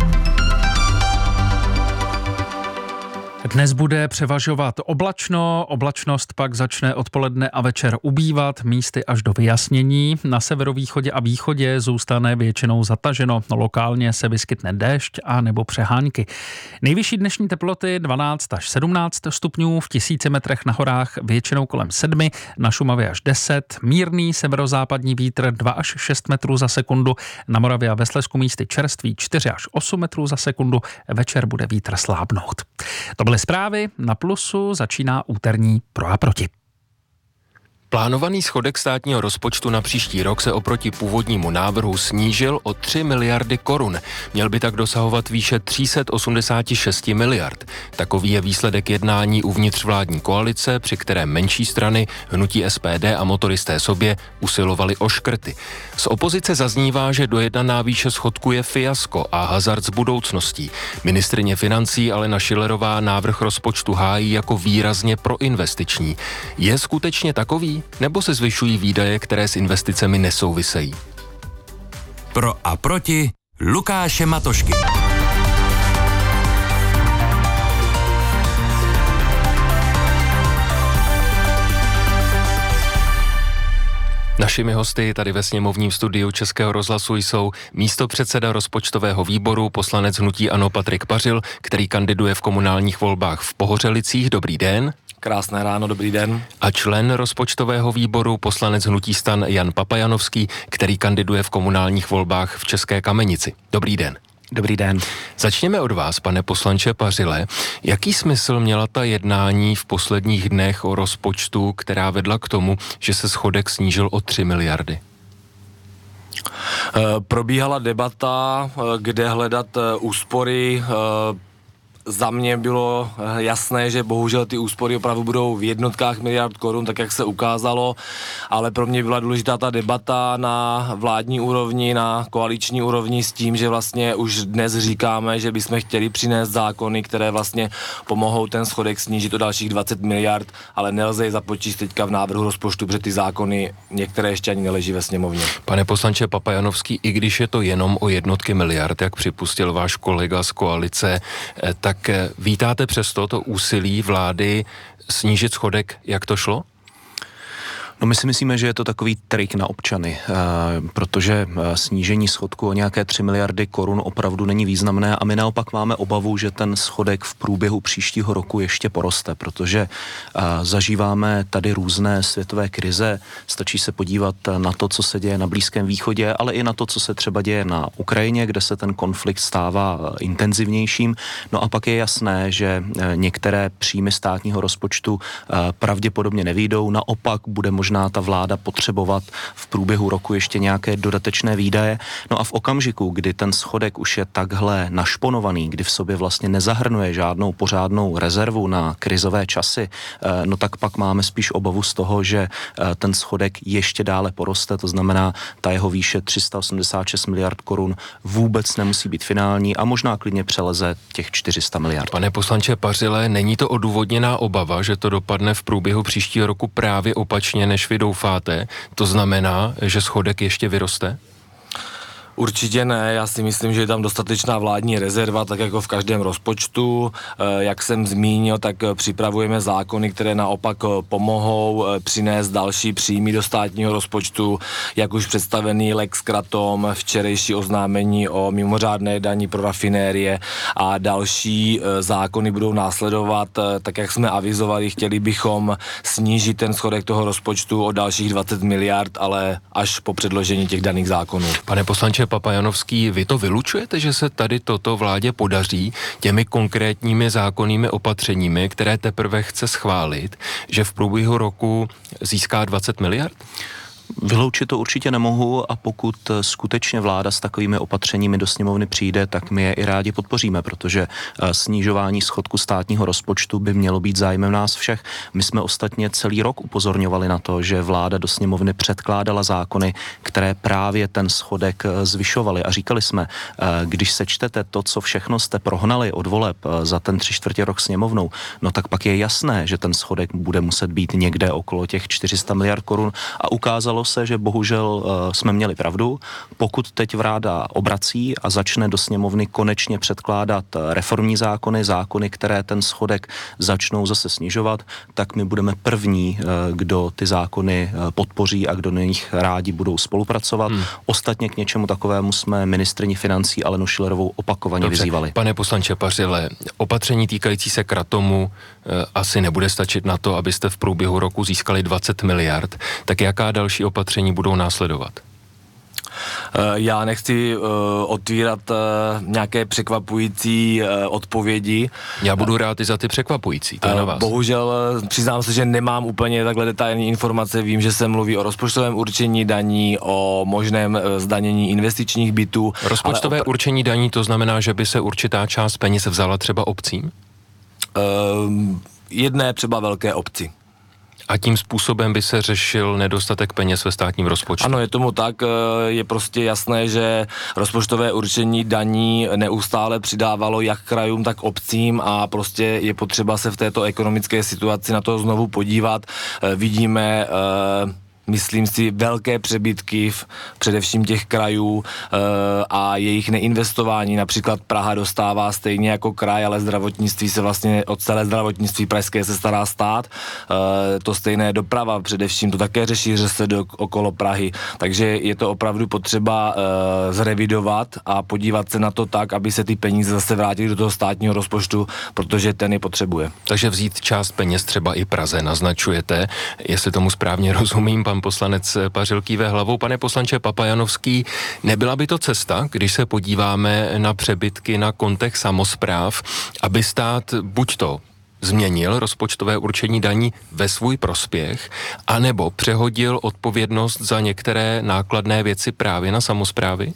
Dnes bude převažovat oblačno, oblačnost pak začne odpoledne a večer ubývat, místy až do vyjasnění. Na severovýchodě a východě zůstane většinou zataženo, lokálně se vyskytne déšť a nebo přehánky. Nejvyšší dnešní teploty 12 až 17 stupňů, v 1000 metrech na horách většinou kolem 7, na Šumavě až 10, mírný severozápadní vítr 2 až 6 metrů za sekundu, na Moravě a ve Slezsku místy čerstvý 4 až 8 metrů za sekundu, večer bude vítr slábnout. To byly zprávy, na Plusu začíná úterní Pro a proti. Plánovaný schodek státního rozpočtu na příští rok se oproti původnímu návrhu snížil o 3 miliardy korun. Měl by tak dosahovat výše 386 miliard. Takový je výsledek jednání uvnitř vládní koalice, při které menší strany, hnutí SPD a motoristé sobě usilovali o škrty. Z opozice zaznívá, že dojednaná výše schodku je fiasko a hazard s budoucností. Ministryně financí Alena Schillerová návrh rozpočtu hájí jako výrazně proinvestiční. Je skutečně takový? Nebo se zvyšují výdaje, které s investicemi nesouvisejí? Pro a proti Lukáše Matošky. Našimi hosty tady ve sněmovním studiu Českého rozhlasu jsou místopředseda rozpočtového výboru, poslanec hnutí ANO Patrik Pařil, který kandiduje v komunálních volbách v Pohořelicích. Dobrý den. Krásné ráno, dobrý den. A člen rozpočtového výboru, poslanec hnutí STAN Jan Papajanovský, který kandiduje v komunálních volbách v České Kamenici. Dobrý den. Dobrý den. Začněme od vás, pane poslanče Pařile. Jaký smysl měla ta jednání v posledních dnech o rozpočtu, která vedla k tomu, že se schodek snížil o 3 miliardy? Probíhala debata, kde hledat úspory. Za mě bylo jasné, že bohužel ty úspory opravdu budou v jednotkách miliard korun, tak jak se ukázalo, ale pro mě byla důležitá ta debata na vládní úrovni, na koaliční úrovni s tím, že vlastně už dnes říkáme, že bychom chtěli přinést zákony, které vlastně pomohou ten schodek snížit o dalších 20 miliard, ale nelze je započíst teďka v návrhu rozpočtu, protože ty zákony některé ještě ani neleží ve sněmovně. Pane poslanče Papajanovský, i když je to jenom o jednotky miliard, jak připustil váš kolega z koalice, tak vítáte přesto to úsilí vlády snížit schodek, jak to šlo? No my si myslíme, že je to takový trik na občany, protože snížení schodku o nějaké 3 miliardy korun opravdu není významné a my naopak máme obavu, že ten schodek v průběhu příštího roku ještě poroste, protože zažíváme tady různé světové krize, stačí se podívat na to, co se děje na Blízkém východě, ale i na to, co se třeba děje na Ukrajině, kde se ten konflikt stává intenzivnějším. No a pak je jasné, že některé příjmy státního rozpočtu pravděpodobně nevyjdou, naopak bude možná ta vláda potřebovat v průběhu roku ještě nějaké dodatečné výdaje. No a v okamžiku, kdy ten schodek už je takhle našponovaný, kdy v sobě vlastně nezahrnuje žádnou pořádnou rezervu na krizové časy, no tak pak máme spíš obavu z toho, že ten schodek ještě dále poroste, to znamená, ta jeho výše 386 miliard korun vůbec nemusí být finální a možná klidně přeleze těch 400 miliard. Pane poslanče Pařile, není to odůvodněná obava, že to dopadne v průběhu příštího roku právě opačně, než než vy doufáte. To znamená, že schodek ještě vyroste? Určitě ne, já si myslím, že je tam dostatečná vládní rezerva, tak jako v každém rozpočtu. Jak jsem zmínil, tak připravujeme zákony, které naopak pomohou přinést další příjmy do státního rozpočtu, jak už představený Lex Kratom, včerejší oznámení o mimořádné dani pro rafinérie a další zákony budou následovat, tak jak jsme avizovali, chtěli bychom snížit ten schodek toho rozpočtu o dalších 20 miliard, ale až po předložení těch daných zákonů. Pane poslanče Papajanovský, vy to vylučujete, že se tady toto vládě podaří těmi konkrétními zákonnými opatřeními, které teprve chce schválit, že v průběhu roku získá 20 miliard? Vyloučit to určitě nemohu a pokud skutečně vláda s takovými opatřeními do sněmovny přijde, tak my je i rádi podpoříme, protože snižování schodku státního rozpočtu by mělo být zájmem nás všech. My jsme ostatně celý rok upozorňovali na to, že vláda do sněmovny předkládala zákony, které právě ten schodek zvyšovaly a říkali jsme, když sečtete to, co všechno jste prohnali od voleb za ten 3/4 rok sněmovnou, no tak pak je jasné, že ten schodek bude muset být někde okolo těch 400 miliard korun a ukázalo se, že bohužel jsme měli pravdu. Pokud teď vláda obrací a začne do sněmovny konečně předkládat reformní zákony, které ten schodek začnou zase snižovat, tak my budeme první, kdo ty zákony podpoří a kdo na nich rádi budou spolupracovat. Ostatně k něčemu takovému jsme ministryni financí Alenu Schillerovou opakovaně vyzývali. Pane poslanče Pařile, opatření týkající se Kratomu asi nebude stačit na to, abyste v průběhu roku získali 20 miliard. Tak jaká další opatření budou následovat? Já nechci otvírat nějaké překvapující odpovědi. Já budu rád i za ty překvapující, to je na vás. Bohužel přiznám se, že nemám úplně takhle detailní informace. Vím, že se mluví o rozpočtovém určení daní, o možném zdanění investičních bytů. Rozpočtové určení daní, to znamená, že by se určitá část peněz vzala třeba obcím? Jedné třeba velké obci. A tím způsobem by se řešil nedostatek peněz ve státním rozpočtu? Ano, je tomu tak. Je prostě jasné, že rozpočtové určení daní neustále přidávalo jak krajům, tak obcím a prostě je potřeba se v této ekonomické situaci na to znovu podívat. Vidíme myslím si, velké přebytky především těch krajů a jejich neinvestování. Například Praha dostává stejně jako kraj, ale zdravotnictví se vlastně od celé zdravotnictví pražské se stará stát. To stejné doprava především, to také řeší ŘSD okolo Prahy. Takže je to opravdu potřeba zrevidovat a podívat se na to tak, aby se ty peníze zase vrátily do toho státního rozpočtu, protože ten je potřebuje. Takže vzít část peněz třeba i Praze naznačujete, jestli tomu správně rozumím, pan poslanec Pařil kýve hlavou. Pane poslanče Papajanovský, nebyla by to cesta, když se podíváme na přebytky na kontech samospráv, aby stát buď to změnil rozpočtové určení daní ve svůj prospěch, anebo přehodil odpovědnost za některé nákladné věci právě na samosprávy?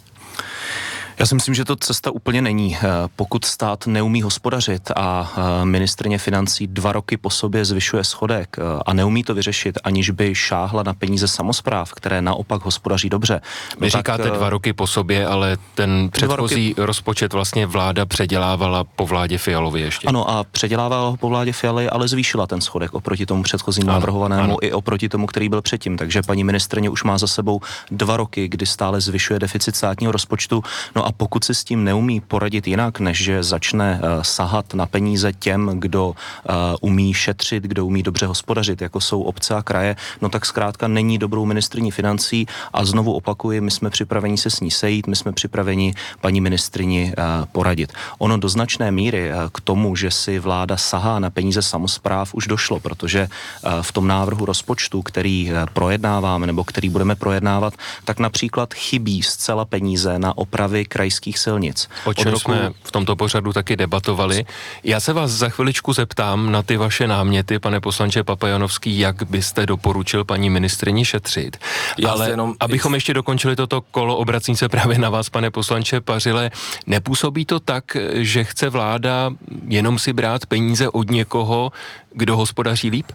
Já si myslím, že to cesta úplně není. Pokud stát neumí hospodařit a ministryně financí 2 roky po sobě zvyšuje schodek a neumí to vyřešit, aniž by šáhla na peníze samospráv, které naopak hospodaří dobře. Vy říkáte 2 roky po sobě, ale ten předchozí rozpočet vlastně vláda předělávala po vládě Fialovy ještě. Ano, a předělávala ho po vládě Fialy, ale zvýšila ten schodek oproti tomu předchozímu navrhovanému i oproti tomu, který byl předtím. Takže paní ministryně už má za sebou 2 roky, kdy stále zvyšuje deficit státního rozpočtu. No a pokud si s tím neumí poradit jinak, než že začne sahat na peníze těm, kdo umí šetřit, kdo umí dobře hospodařit, jako jsou obce a kraje, no tak zkrátka není dobrou ministryní financí a znovu opakuji, my jsme připraveni se s ní sejít, my jsme připraveni paní ministryni poradit. Ono do značné míry k tomu, že si vláda sahá na peníze samospráv, už došlo, protože v tom návrhu rozpočtu, který projednáváme nebo který budeme projednávat, tak například chybí zcela peníze na opravy krajských silnic. O čem jsme v tomto pořadu taky debatovali. Já se vás za chviličku zeptám na ty vaše náměty, pane poslanče Papajanovský, jak byste doporučil paní ministryni šetřit. Ale abychom ještě dokončili toto kolo, obracím se právě na vás, pane poslanče Pařile, nepůsobí to tak, že chce vláda jenom si brát peníze od někoho, kdo hospodaří líp?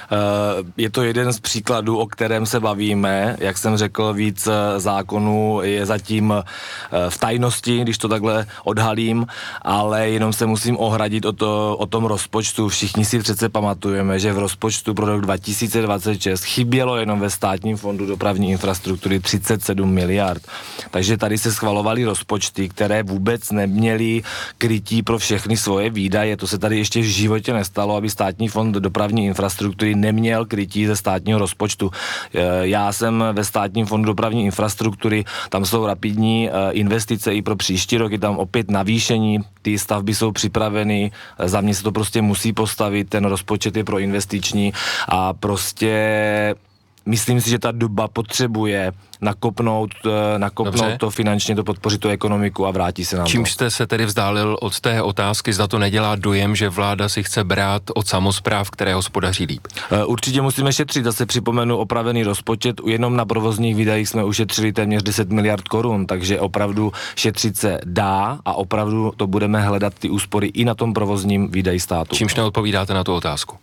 Je to jeden z příkladů, o kterém se bavíme. Jak jsem řekl, víc zákonů je zatím v tajnosti, když to takhle odhalím, ale jenom se musím ohradit o tom rozpočtu. Všichni si přece pamatujeme, že v rozpočtu pro rok 2026 chybělo jenom ve Státním fondu dopravní infrastruktury 37 miliard. Takže tady se schvalovaly rozpočty, které vůbec neměly krytí pro všechny svoje výdaje. To se tady ještě v životě nestalo, aby Státní fond dopravní infrastruktury neměl krytí ze státního rozpočtu. Já jsem ve Státním fondu dopravní infrastruktury, tam jsou rapidní investice i pro příští rok, je tam opět navýšení, ty stavby jsou připraveny, za mě se to prostě musí postavit, ten rozpočet je proinvestiční a prostě myslím si, že ta doba potřebuje nakopnout to finančně, to podpořit tu ekonomiku a vrátí se nám Čím jste se tedy vzdálil od té otázky, zda to nedělá dojem, že vláda si chce brát od samospráv, které hospodaří líp? Určitě musíme šetřit, zase připomenu opravený rozpočet, jenom na provozních výdajích jsme ušetřili téměř 10 miliard korun, takže opravdu šetřit se dá a opravdu to budeme hledat ty úspory i na tom provozním výdaji státu. Čímž neodpovídáte na tu otázku?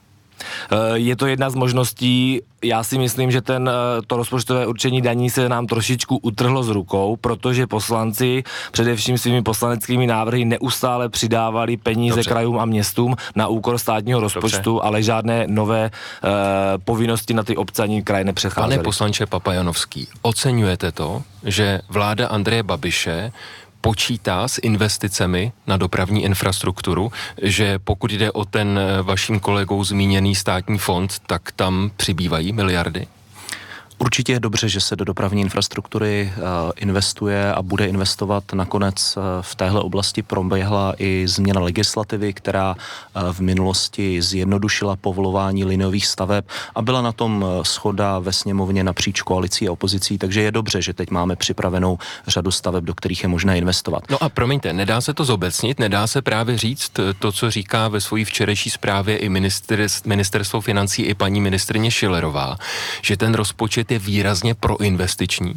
Je to jedna z možností. Já si myslím, že to rozpočtové určení daní se nám trošičku utrhlo z rukou, protože poslanci především svými poslaneckými návrhy neustále přidávali peníze krajům a městům na úkor státního rozpočtu, ale žádné nové povinnosti na ty obce ani kraje nepřecházely. Pane poslanče Papajanovský, oceňujete to, že vláda Andreje Babiše počítá s investicemi na dopravní infrastrukturu, že pokud jde o ten vaším kolegou zmíněný státní fond, tak tam přibývají miliardy? Určitě je dobře, že se do dopravní infrastruktury investuje a bude investovat. Nakonec v téhle oblasti proběhla i změna legislativy, která v minulosti zjednodušila povolování liniových staveb a byla na tom shoda ve sněmovně napříč koalicí a opozicí, takže je dobře, že teď máme připravenou řadu staveb, do kterých je možné investovat. No a promiňte, nedá se to zobecnit, nedá se právě říct to, co říká ve svojí včerejší zprávě i ministerstvo financí i paní ministryně Schillerová, že ten rozpočet je výrazně proinvestiční?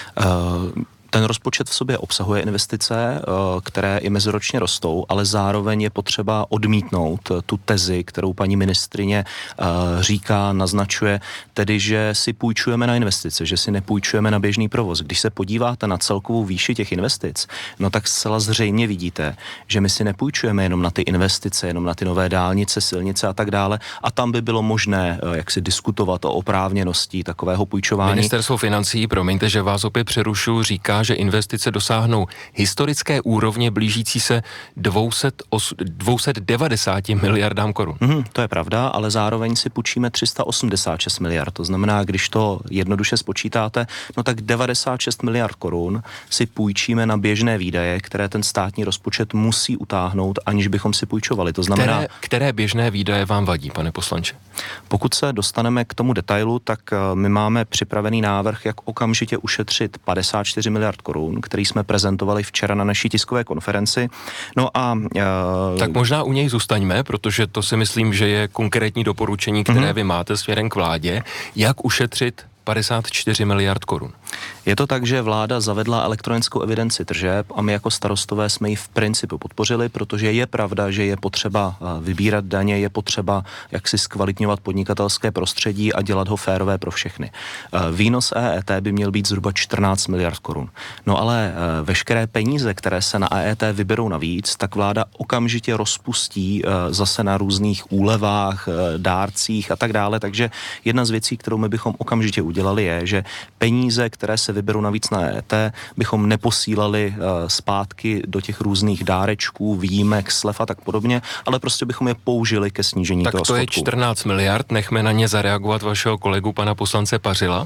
Ten rozpočet v sobě obsahuje investice, které i meziročně rostou, ale zároveň je potřeba odmítnout tu tezi, kterou paní ministryně říká, naznačuje, tedy, že si půjčujeme na investice, že si nepůjčujeme na běžný provoz. Když se podíváte na celkovou výši těch investic, no tak zcela zřejmě vidíte, že my si nepůjčujeme jenom na ty investice, jenom na ty nové dálnice, silnice a tak dále, a tam by bylo možné jak si diskutovat o oprávněnosti takového půjčování. Ministerstvo financí, promiňte, že vás opět přerušu, říká, že investice dosáhnou historické úrovně blížící se 290 miliardám korun. To je pravda, ale zároveň si půjčíme 386 miliard. To znamená, když to jednoduše spočítáte, no tak 96 miliard korun si půjčíme na běžné výdaje, které ten státní rozpočet musí utáhnout, aniž bychom si půjčovali. To znamená, které běžné výdaje vám vadí, pane poslanče? Pokud se dostaneme k tomu detailu, tak my máme připravený návrh, jak okamžitě ušetřit 54 miliard korun, který jsme prezentovali včera na naší tiskové konferenci. No a tak možná u něj zůstaňme, protože to si myslím, že je konkrétní doporučení, které vy máte směrem k vládě, jak ušetřit 54 miliard korun. Je to tak, že vláda zavedla elektronickou evidenci tržeb a my jako starostové jsme ji v principu podpořili, protože je pravda, že je potřeba vybírat daně, je potřeba jaksi zkvalitňovat podnikatelské prostředí a dělat ho férové pro všechny. Výnos EET by měl být zhruba 14 miliard korun. No ale veškeré peníze, které se na EET vyberou navíc, tak vláda okamžitě rozpustí zase na různých úlevách, dárcích a tak dále. Takže jedna z věcí, kterou my bychom okamžitě udělali, je, že peníze, které se vyberou navíc na EET, bychom neposílali zpátky do těch různých dárečků, výjimek, slev a tak podobně, ale prostě bychom je použili ke snížení toho schodku. Tak to je 14 miliard, nechme na ně zareagovat vašeho kolegu pana poslance Pařila.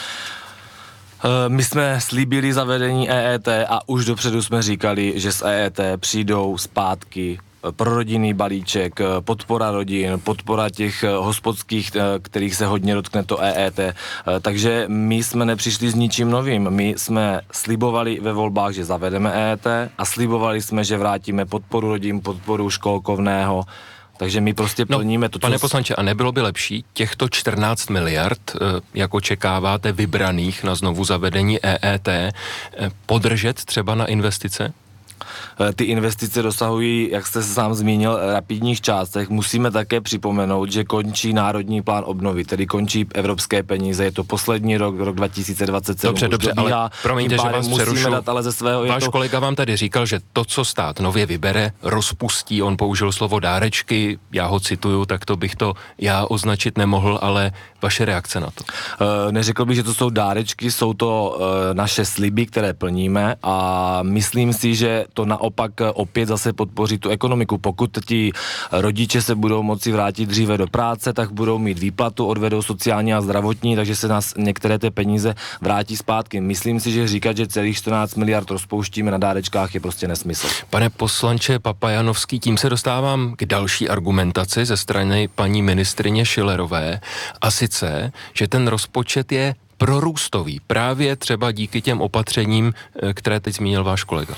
My jsme slíbili zavedení EET a už dopředu jsme říkali, že z EET přijdou zpátky prorodinný balíček, podpora rodin, podpora těch hospodských, kterých se hodně dotkne to EET. Takže my jsme nepřišli s ničím novým. My jsme slibovali ve volbách, že zavedeme EET a slibovali jsme, že vrátíme podporu rodin, podporu školkovného. Takže my prostě plníme to, Pane poslanče, a nebylo by lepší těchto 14 miliard, jak očekáváte, vybraných na znovu zavedení EET, podržet třeba na investice? ty investice dosahují, jak jste se sám zmínil, rapidních částek. Musíme také připomenout, že končí Národní plán obnovy, tedy končí evropské peníze. Je to poslední rok 2027. Dobře, ale promiňte, že vás přerušu. Váš kolega vám tady říkal, že to, co stát nově vybere, rozpustí, on použil slovo dárečky, já ho cituju, tak to bych to já označit nemohl, ale vaše reakce na to? Neřekl bych, že to jsou dárečky, jsou to naše sliby, které plníme a myslím si, že to naopak opět zase podpoří tu ekonomiku. Pokud ti rodiče se budou moci vrátit dříve do práce, tak budou mít výplatu, odvedou sociální a zdravotní, takže se nás některé ty peníze vrátí zpátky. Myslím si, že říkat, že celých 14 miliard rozpouštíme na dárečkách je prostě nesmysl. Pane poslanče Papajanovský, tím se dostávám k další argumentaci ze strany paní ministryně Schillerové, a sice, že ten rozpočet je prorůstový, právě třeba díky těm opatřením, které teď zmínil váš kolega.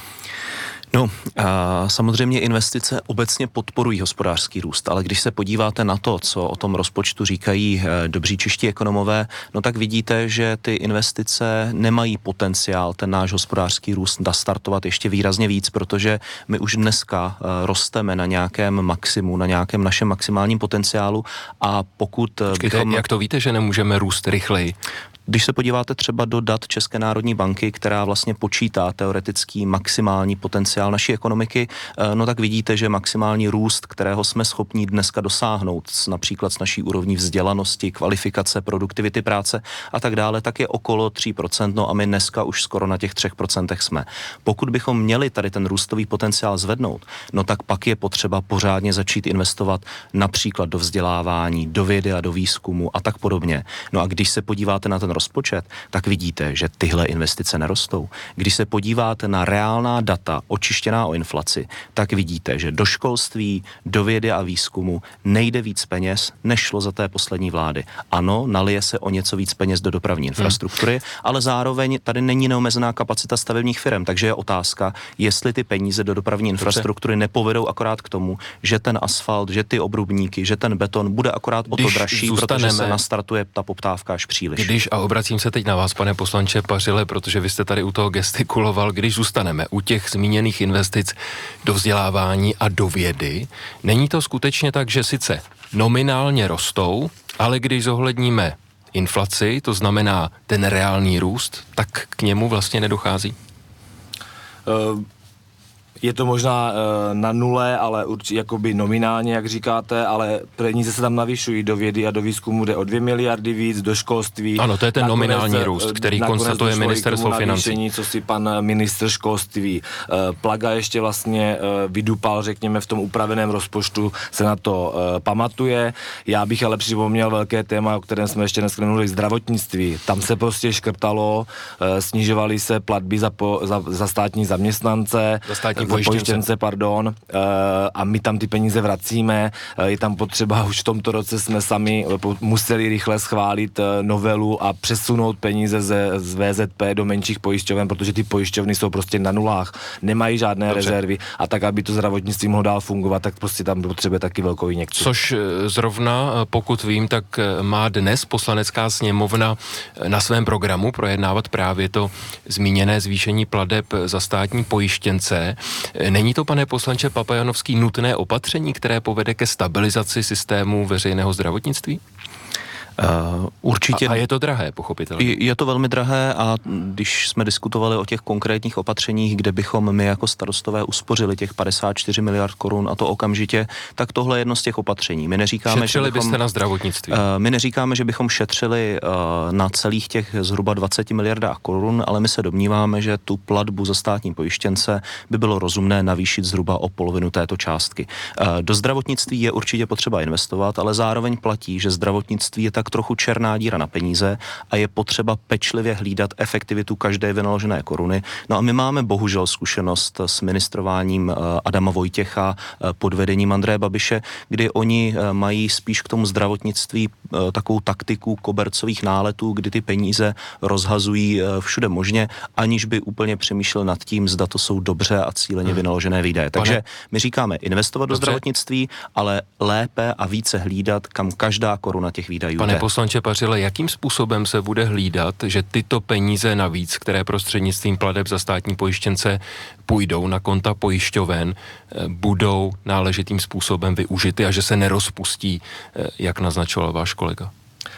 No, samozřejmě investice obecně podporují hospodářský růst, ale když se podíváte na to, co o tom rozpočtu říkají dobří čeští ekonomové, no tak vidíte, že ty investice nemají potenciál ten náš hospodářský růst nastartovat ještě výrazně víc, protože my už dneska rosteme na nějakém maximu, na nějakém našem maximálním potenciálu a pokud bychom... Jak to víte, že nemůžeme růst rychleji? Když se podíváte třeba do dat České národní banky, která vlastně počítá teoretický maximální potenciál naší ekonomiky, no tak vidíte, že maximální růst, kterého jsme schopni dneska dosáhnout, například s naší úrovní vzdělanosti, kvalifikace, produktivity práce a tak dále, tak je okolo 3%, no a my dneska už skoro na těch 3% jsme. Pokud bychom měli tady ten růstový potenciál zvednout, no tak pak je potřeba pořádně začít investovat například do vzdělávání, do vědy a do výzkumu a tak podobně. No a když se podíváte na ten rozpočet, tak vidíte, že tyhle investice nerostou. Když se podíváte na reálná data očištěná o inflaci, tak vidíte, že do školství, do vědy a výzkumu nejde víc peněz, než šlo za té poslední vlády. Ano, nalije se o něco víc peněz do dopravní infrastruktury, ale zároveň tady není neomezená kapacita stavebních firm, takže je otázka, jestli ty peníze do dopravní infrastruktury nepovedou akorát k tomu, že ten asfalt, že ty obrubníky, že ten beton bude akorát o to dražší, protože se nastartuje ta poptávka až příliš. Obracím se teď na vás, pane poslanče Pařile, protože vy jste tady u toho gestikuloval, když zůstaneme u těch zmíněných investic do vzdělávání a do vědy, není to skutečně tak, že sice nominálně rostou, ale když zohledníme inflaci, to znamená ten reálný růst, tak k němu vlastně nedochází? Je to možná na nule, ale určitě jakoby nominálně, jak říkáte, ale peníze se tam navyšují do vědy a do výzkumu, jde o 2 miliardy víc, do školství. Ano, to je ten nominální růst, který konstatuje ministerstvo financí. Co si pan ministr školství Plaga ještě vlastně vydupal, řekněme, v tom upraveném rozpočtu se na to pamatuje. Já bych ale připomněl velké téma, o kterém jsme ještě dneska nemluvili, zdravotnictví. Tam se prostě škrtalo, snižovaly se platby za státní zaměstnance, pojištěnce, a my tam ty peníze vracíme. Je tam potřeba, už v tomto roce jsme sami museli rychle schválit novelu a přesunout peníze z VZP do menších pojišťoven, protože ty pojišťovny jsou prostě na nulách, nemají žádné rezervy a tak, aby to zdravotnictví mohlo dál fungovat, tak prostě tam potřebuje taky velkou injekci. Což zrovna, pokud vím, tak má dnes Poslanecká sněmovna na svém programu projednávat právě to zmíněné zvýšení plateb za státní pojištěnce. Není to, pane poslanče Papajanovský, nutné opatření, které povede ke stabilizaci systému veřejného zdravotnictví? Určitě. A je to drahé, pochopitelně. Je to velmi drahé a když jsme diskutovali o těch konkrétních opatřeních, kde bychom my jako starostové uspořili těch 54 miliard korun a to okamžitě, tak tohle je jedno z těch opatření. My neříkáme, šetřili byste na zdravotnictví? My neříkáme, že bychom šetřili na celých těch zhruba 20 miliardách korun, ale my se domníváme, že tu platbu za státní pojištěnce by bylo rozumné navýšit zhruba o polovinu této částky. Do zdravotnictví je určitě potřeba investovat, ale zároveň platí, že zdravotnictví je tak trochu černá díra na peníze a je potřeba pečlivě hlídat efektivitu každé vynaložené koruny. No a my máme bohužel zkušenost s ministrováním Adama Vojtěcha pod vedením Andreje Babiše, kdy oni mají spíš k tomu zdravotnictví takovou taktiku kobercových náletů, kdy ty peníze rozhazují všude možně, aniž by úplně přemýšlel nad tím, zda to jsou dobře a cíleně vynaložené výdaje. Takže my říkáme investovat do zdravotnictví, ale lépe a více hlídat, kam každá koruna těch výdajů. Pane Pane poslanče Pařile, jakým způsobem se bude hlídat, že tyto peníze navíc, které prostřednictvím plateb za státní pojištěnce půjdou na konta pojišťoven, budou náležitým způsobem využity a že se nerozpustí, jak naznačoval váš kolega?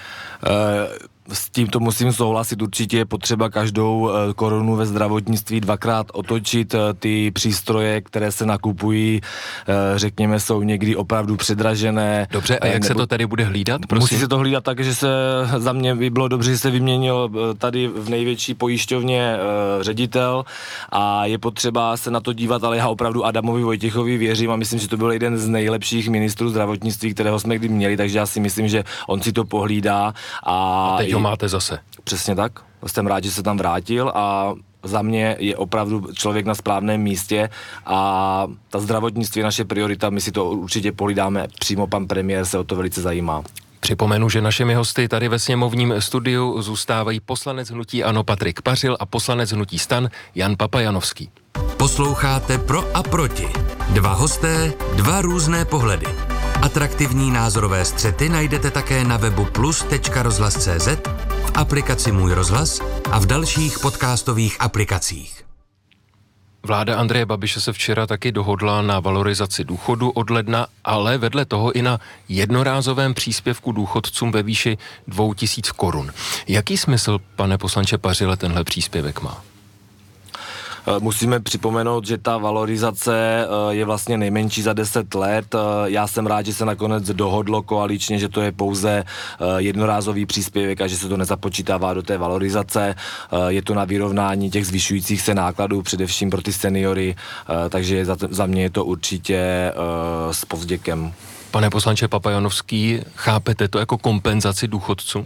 S tímto musím souhlasit, určitě je potřeba každou korunu ve zdravotnictví dvakrát otočit. Ty přístroje, které se nakupují, řekněme, jsou někdy opravdu předražené. Dobře, a jak se to tady bude hlídat? Prosím? Musí se to hlídat tak, že se za mě by bylo dobře, že se vyměnil tady v největší pojišťovně ředitel a je potřeba se na to dívat, ale já opravdu Adamovi Vojtěchovi věřím a myslím, že to byl jeden z nejlepších ministrů zdravotnictví, kterého jsme kdy měli, takže já si myslím, že on si to pohlídá a teď ho máte zase. Přesně tak. Jsem rád, že se tam vrátil a za mě je opravdu člověk na správném místě a ta zdravotnictví je naše priorita, my si to určitě pohlídáme, přímo pan premiér se o to velice zajímá. Připomenu, že našimi hosty tady ve sněmovním studiu zůstávají poslanec hnutí ANO Patrik Pařil a poslanec hnutí STAN Jan Papajanovský. Posloucháte Pro a proti. Dva hosté, dva různé pohledy. Atraktivní názorové střety najdete také na webu plus.rozhlas.cz, v aplikaci Můj rozhlas a v dalších podcastových aplikacích. Vláda Andreje Babiše se včera taky dohodla na valorizaci důchodu od ledna, ale vedle toho i na jednorázovém příspěvku důchodcům ve výši 2000 korun. Jaký smysl, pane poslanče Pařile, tenhle příspěvek má? Musíme připomenout, že ta valorizace je vlastně nejmenší za 10 let. Já jsem rád, že se nakonec dohodlo koaličně, že to je pouze jednorázový příspěvek a že se to nezapočítává do té valorizace. Je to na vyrovnání těch zvyšujících se nákladů, především pro ty seniory, takže za mě je to určitě s povděkem. Pane poslanče Papajanovský, chápete to jako kompenzaci důchodců?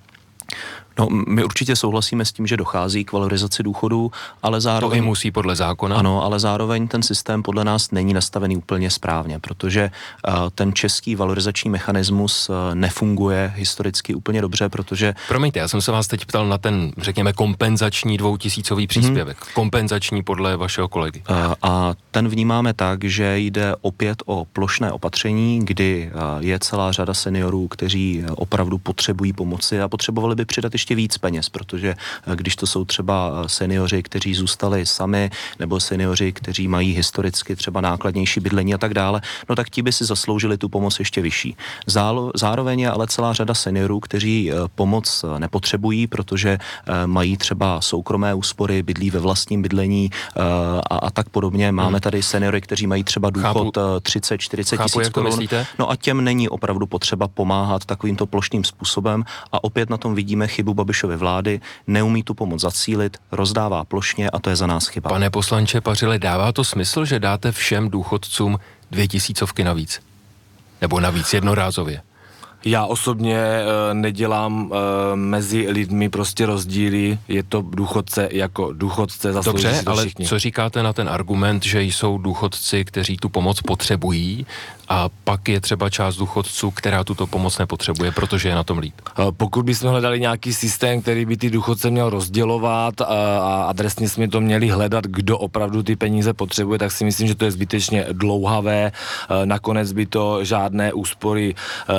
No, my určitě souhlasíme s tím, že dochází k valorizaci důchodů, ale zároveň... To i musí podle zákona. Ano, ale zároveň ten systém podle nás není nastavený úplně správně, protože ten český valorizační mechanismus nefunguje historicky úplně dobře, protože... Promiňte, já jsem se vás teď ptal na ten, řekněme, kompenzační 2000 příspěvek. Kompenzační podle vašeho kolegy. A ten vnímáme tak, že jde opět o plošné opatření, kdy je celá řada seniorů, kteří opravdu potřebují pomoci a potřebovali by přidat ještě víc peněz, protože když to jsou třeba seniori, kteří zůstali sami, nebo seniori, kteří mají historicky třeba nákladnější bydlení a tak dále, no tak ti by si zasloužili tu pomoc ještě vyšší. Zároveň je ale celá řada seniorů, kteří pomoc nepotřebují, protože mají třeba soukromé úspory, bydlí ve vlastním bydlení a tak podobně. Máme tady seniory, kteří mají třeba důchod 30-40 tisíc korun. No a těm není opravdu potřeba pomáhat takovýmto plošným způsobem a opět na tom vidíme chybu Babišovy vlády, neumí tu pomoc zacílit, rozdává plošně a to je za nás chyba. Pane poslanče Pařile, dává to smysl, že dáte všem důchodcům 2000 navíc? Nebo navíc jednorázově? Já osobně nedělám mezi lidmi prostě rozdíly, je to důchodce jako důchodce, zaslouží si to všichni. Ale co říkáte na ten argument, že jsou důchodci, kteří tu pomoc potřebují a pak je třeba část důchodců, která tuto pomoc nepotřebuje, protože je na tom líp? Pokud bychom hledali nějaký systém, který by ty důchodce měl rozdělovat a adresně jsme to měli hledat, kdo opravdu ty peníze potřebuje, tak si myslím, že to je zbytečně dlouhavé. Nakonec by to žádné úspory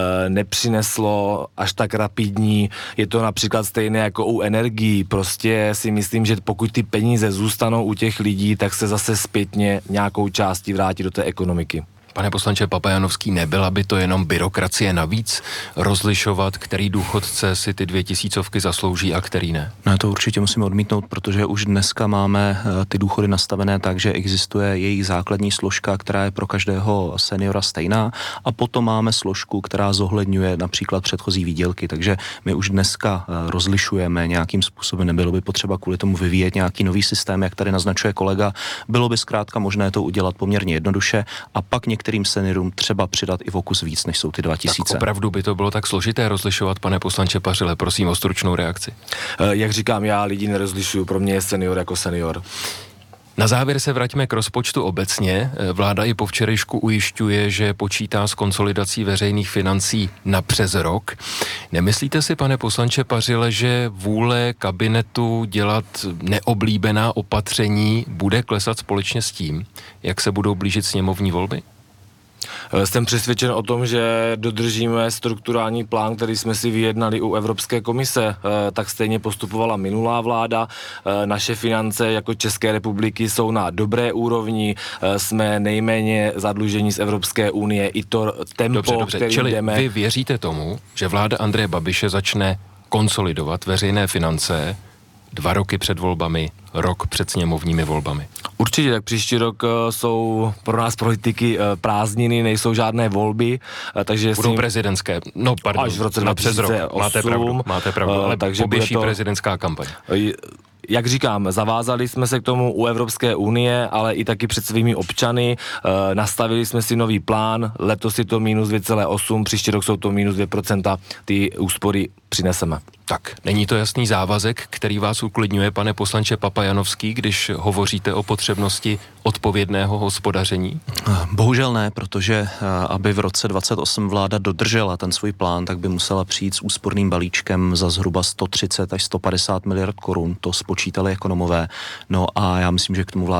nepřineslo až tak rapidní. Je to například stejné jako u energií. Prostě si myslím, že pokud ty peníze zůstanou u těch lidí, tak se zase zpětně nějakou částí vrátí do té ekonomiky. Pane poslanče Papajanovský, nebyla by to jenom byrokracie navíc rozlišovat, který důchodce si ty 2000 zaslouží a který ne? No, to určitě musíme odmítnout, protože už dneska máme ty důchody nastavené tak, že existuje jejich základní složka, která je pro každého seniora stejná a potom máme složku, která zohledňuje například předchozí výdělky, takže my už dneska rozlišujeme nějakým způsobem, nebylo by potřeba kvůli tomu vyvíjet nějaký nový systém, jak tady naznačuje kolega, bylo by zkrátka možné to udělat poměrně jednoduše a pak některým seniorům třeba přidat i v okus víc, než jsou ty 2000. Tak opravdu by to bylo tak složité rozlišovat, pane poslanče Pařile, prosím o stručnou reakci. Jak říkám, já lidi nerozlišuju, pro mě je senior jako senior. Na závěr se vraťme k rozpočtu obecně. Vláda i po včerejšku ujišťuje, že počítá s konsolidací veřejných financí na přes rok. Nemyslíte si, pane poslanče Pařile, že vůle kabinetu dělat neoblíbená opatření bude klesat společně s tím, jak se budou blížit sněmovní volby? Jsem přesvědčen o tom, že dodržíme strukturální plán, který jsme si vyjednali u Evropské komise. Tak stejně postupovala minulá vláda. Naše finance jako České republiky jsou na dobré úrovni. Jsme nejméně zadlužení z Evropské unie. I to tempo, Dobře. kterým Čili jdeme... vy věříte tomu, že vláda Andreje Babiše začne konsolidovat veřejné finance 2 roky před volbami, rok před sněmovními volbami? Určitě, tak příští rok jsou pro nás politiky prázdniny, nejsou žádné volby, takže... Budou prezidentské, až v roce na přes rok, 2008, máte pravdu, ale takže poběží bude to prezidentská kampaň. Jak říkám, zavázali jsme se k tomu u Evropské unie, ale i taky před svými občany. Nastavili jsme si nový plán, letos je to minus 2,8, příští rok jsou to minus 2%, ty úspory přineseme. Tak, není to jasný závazek, který vás uklidňuje, pane poslanče Papajanovský, když hovoříte o potřebnosti odpovědného hospodaření? Bohužel ne, protože aby v roce 28 vláda dodržela ten svůj plán, tak by musela přijít s úsporným balíčkem za zhruba 130 až 150 miliard korun. To spočítali ekonomové. No a já myslím, že k tomu vláda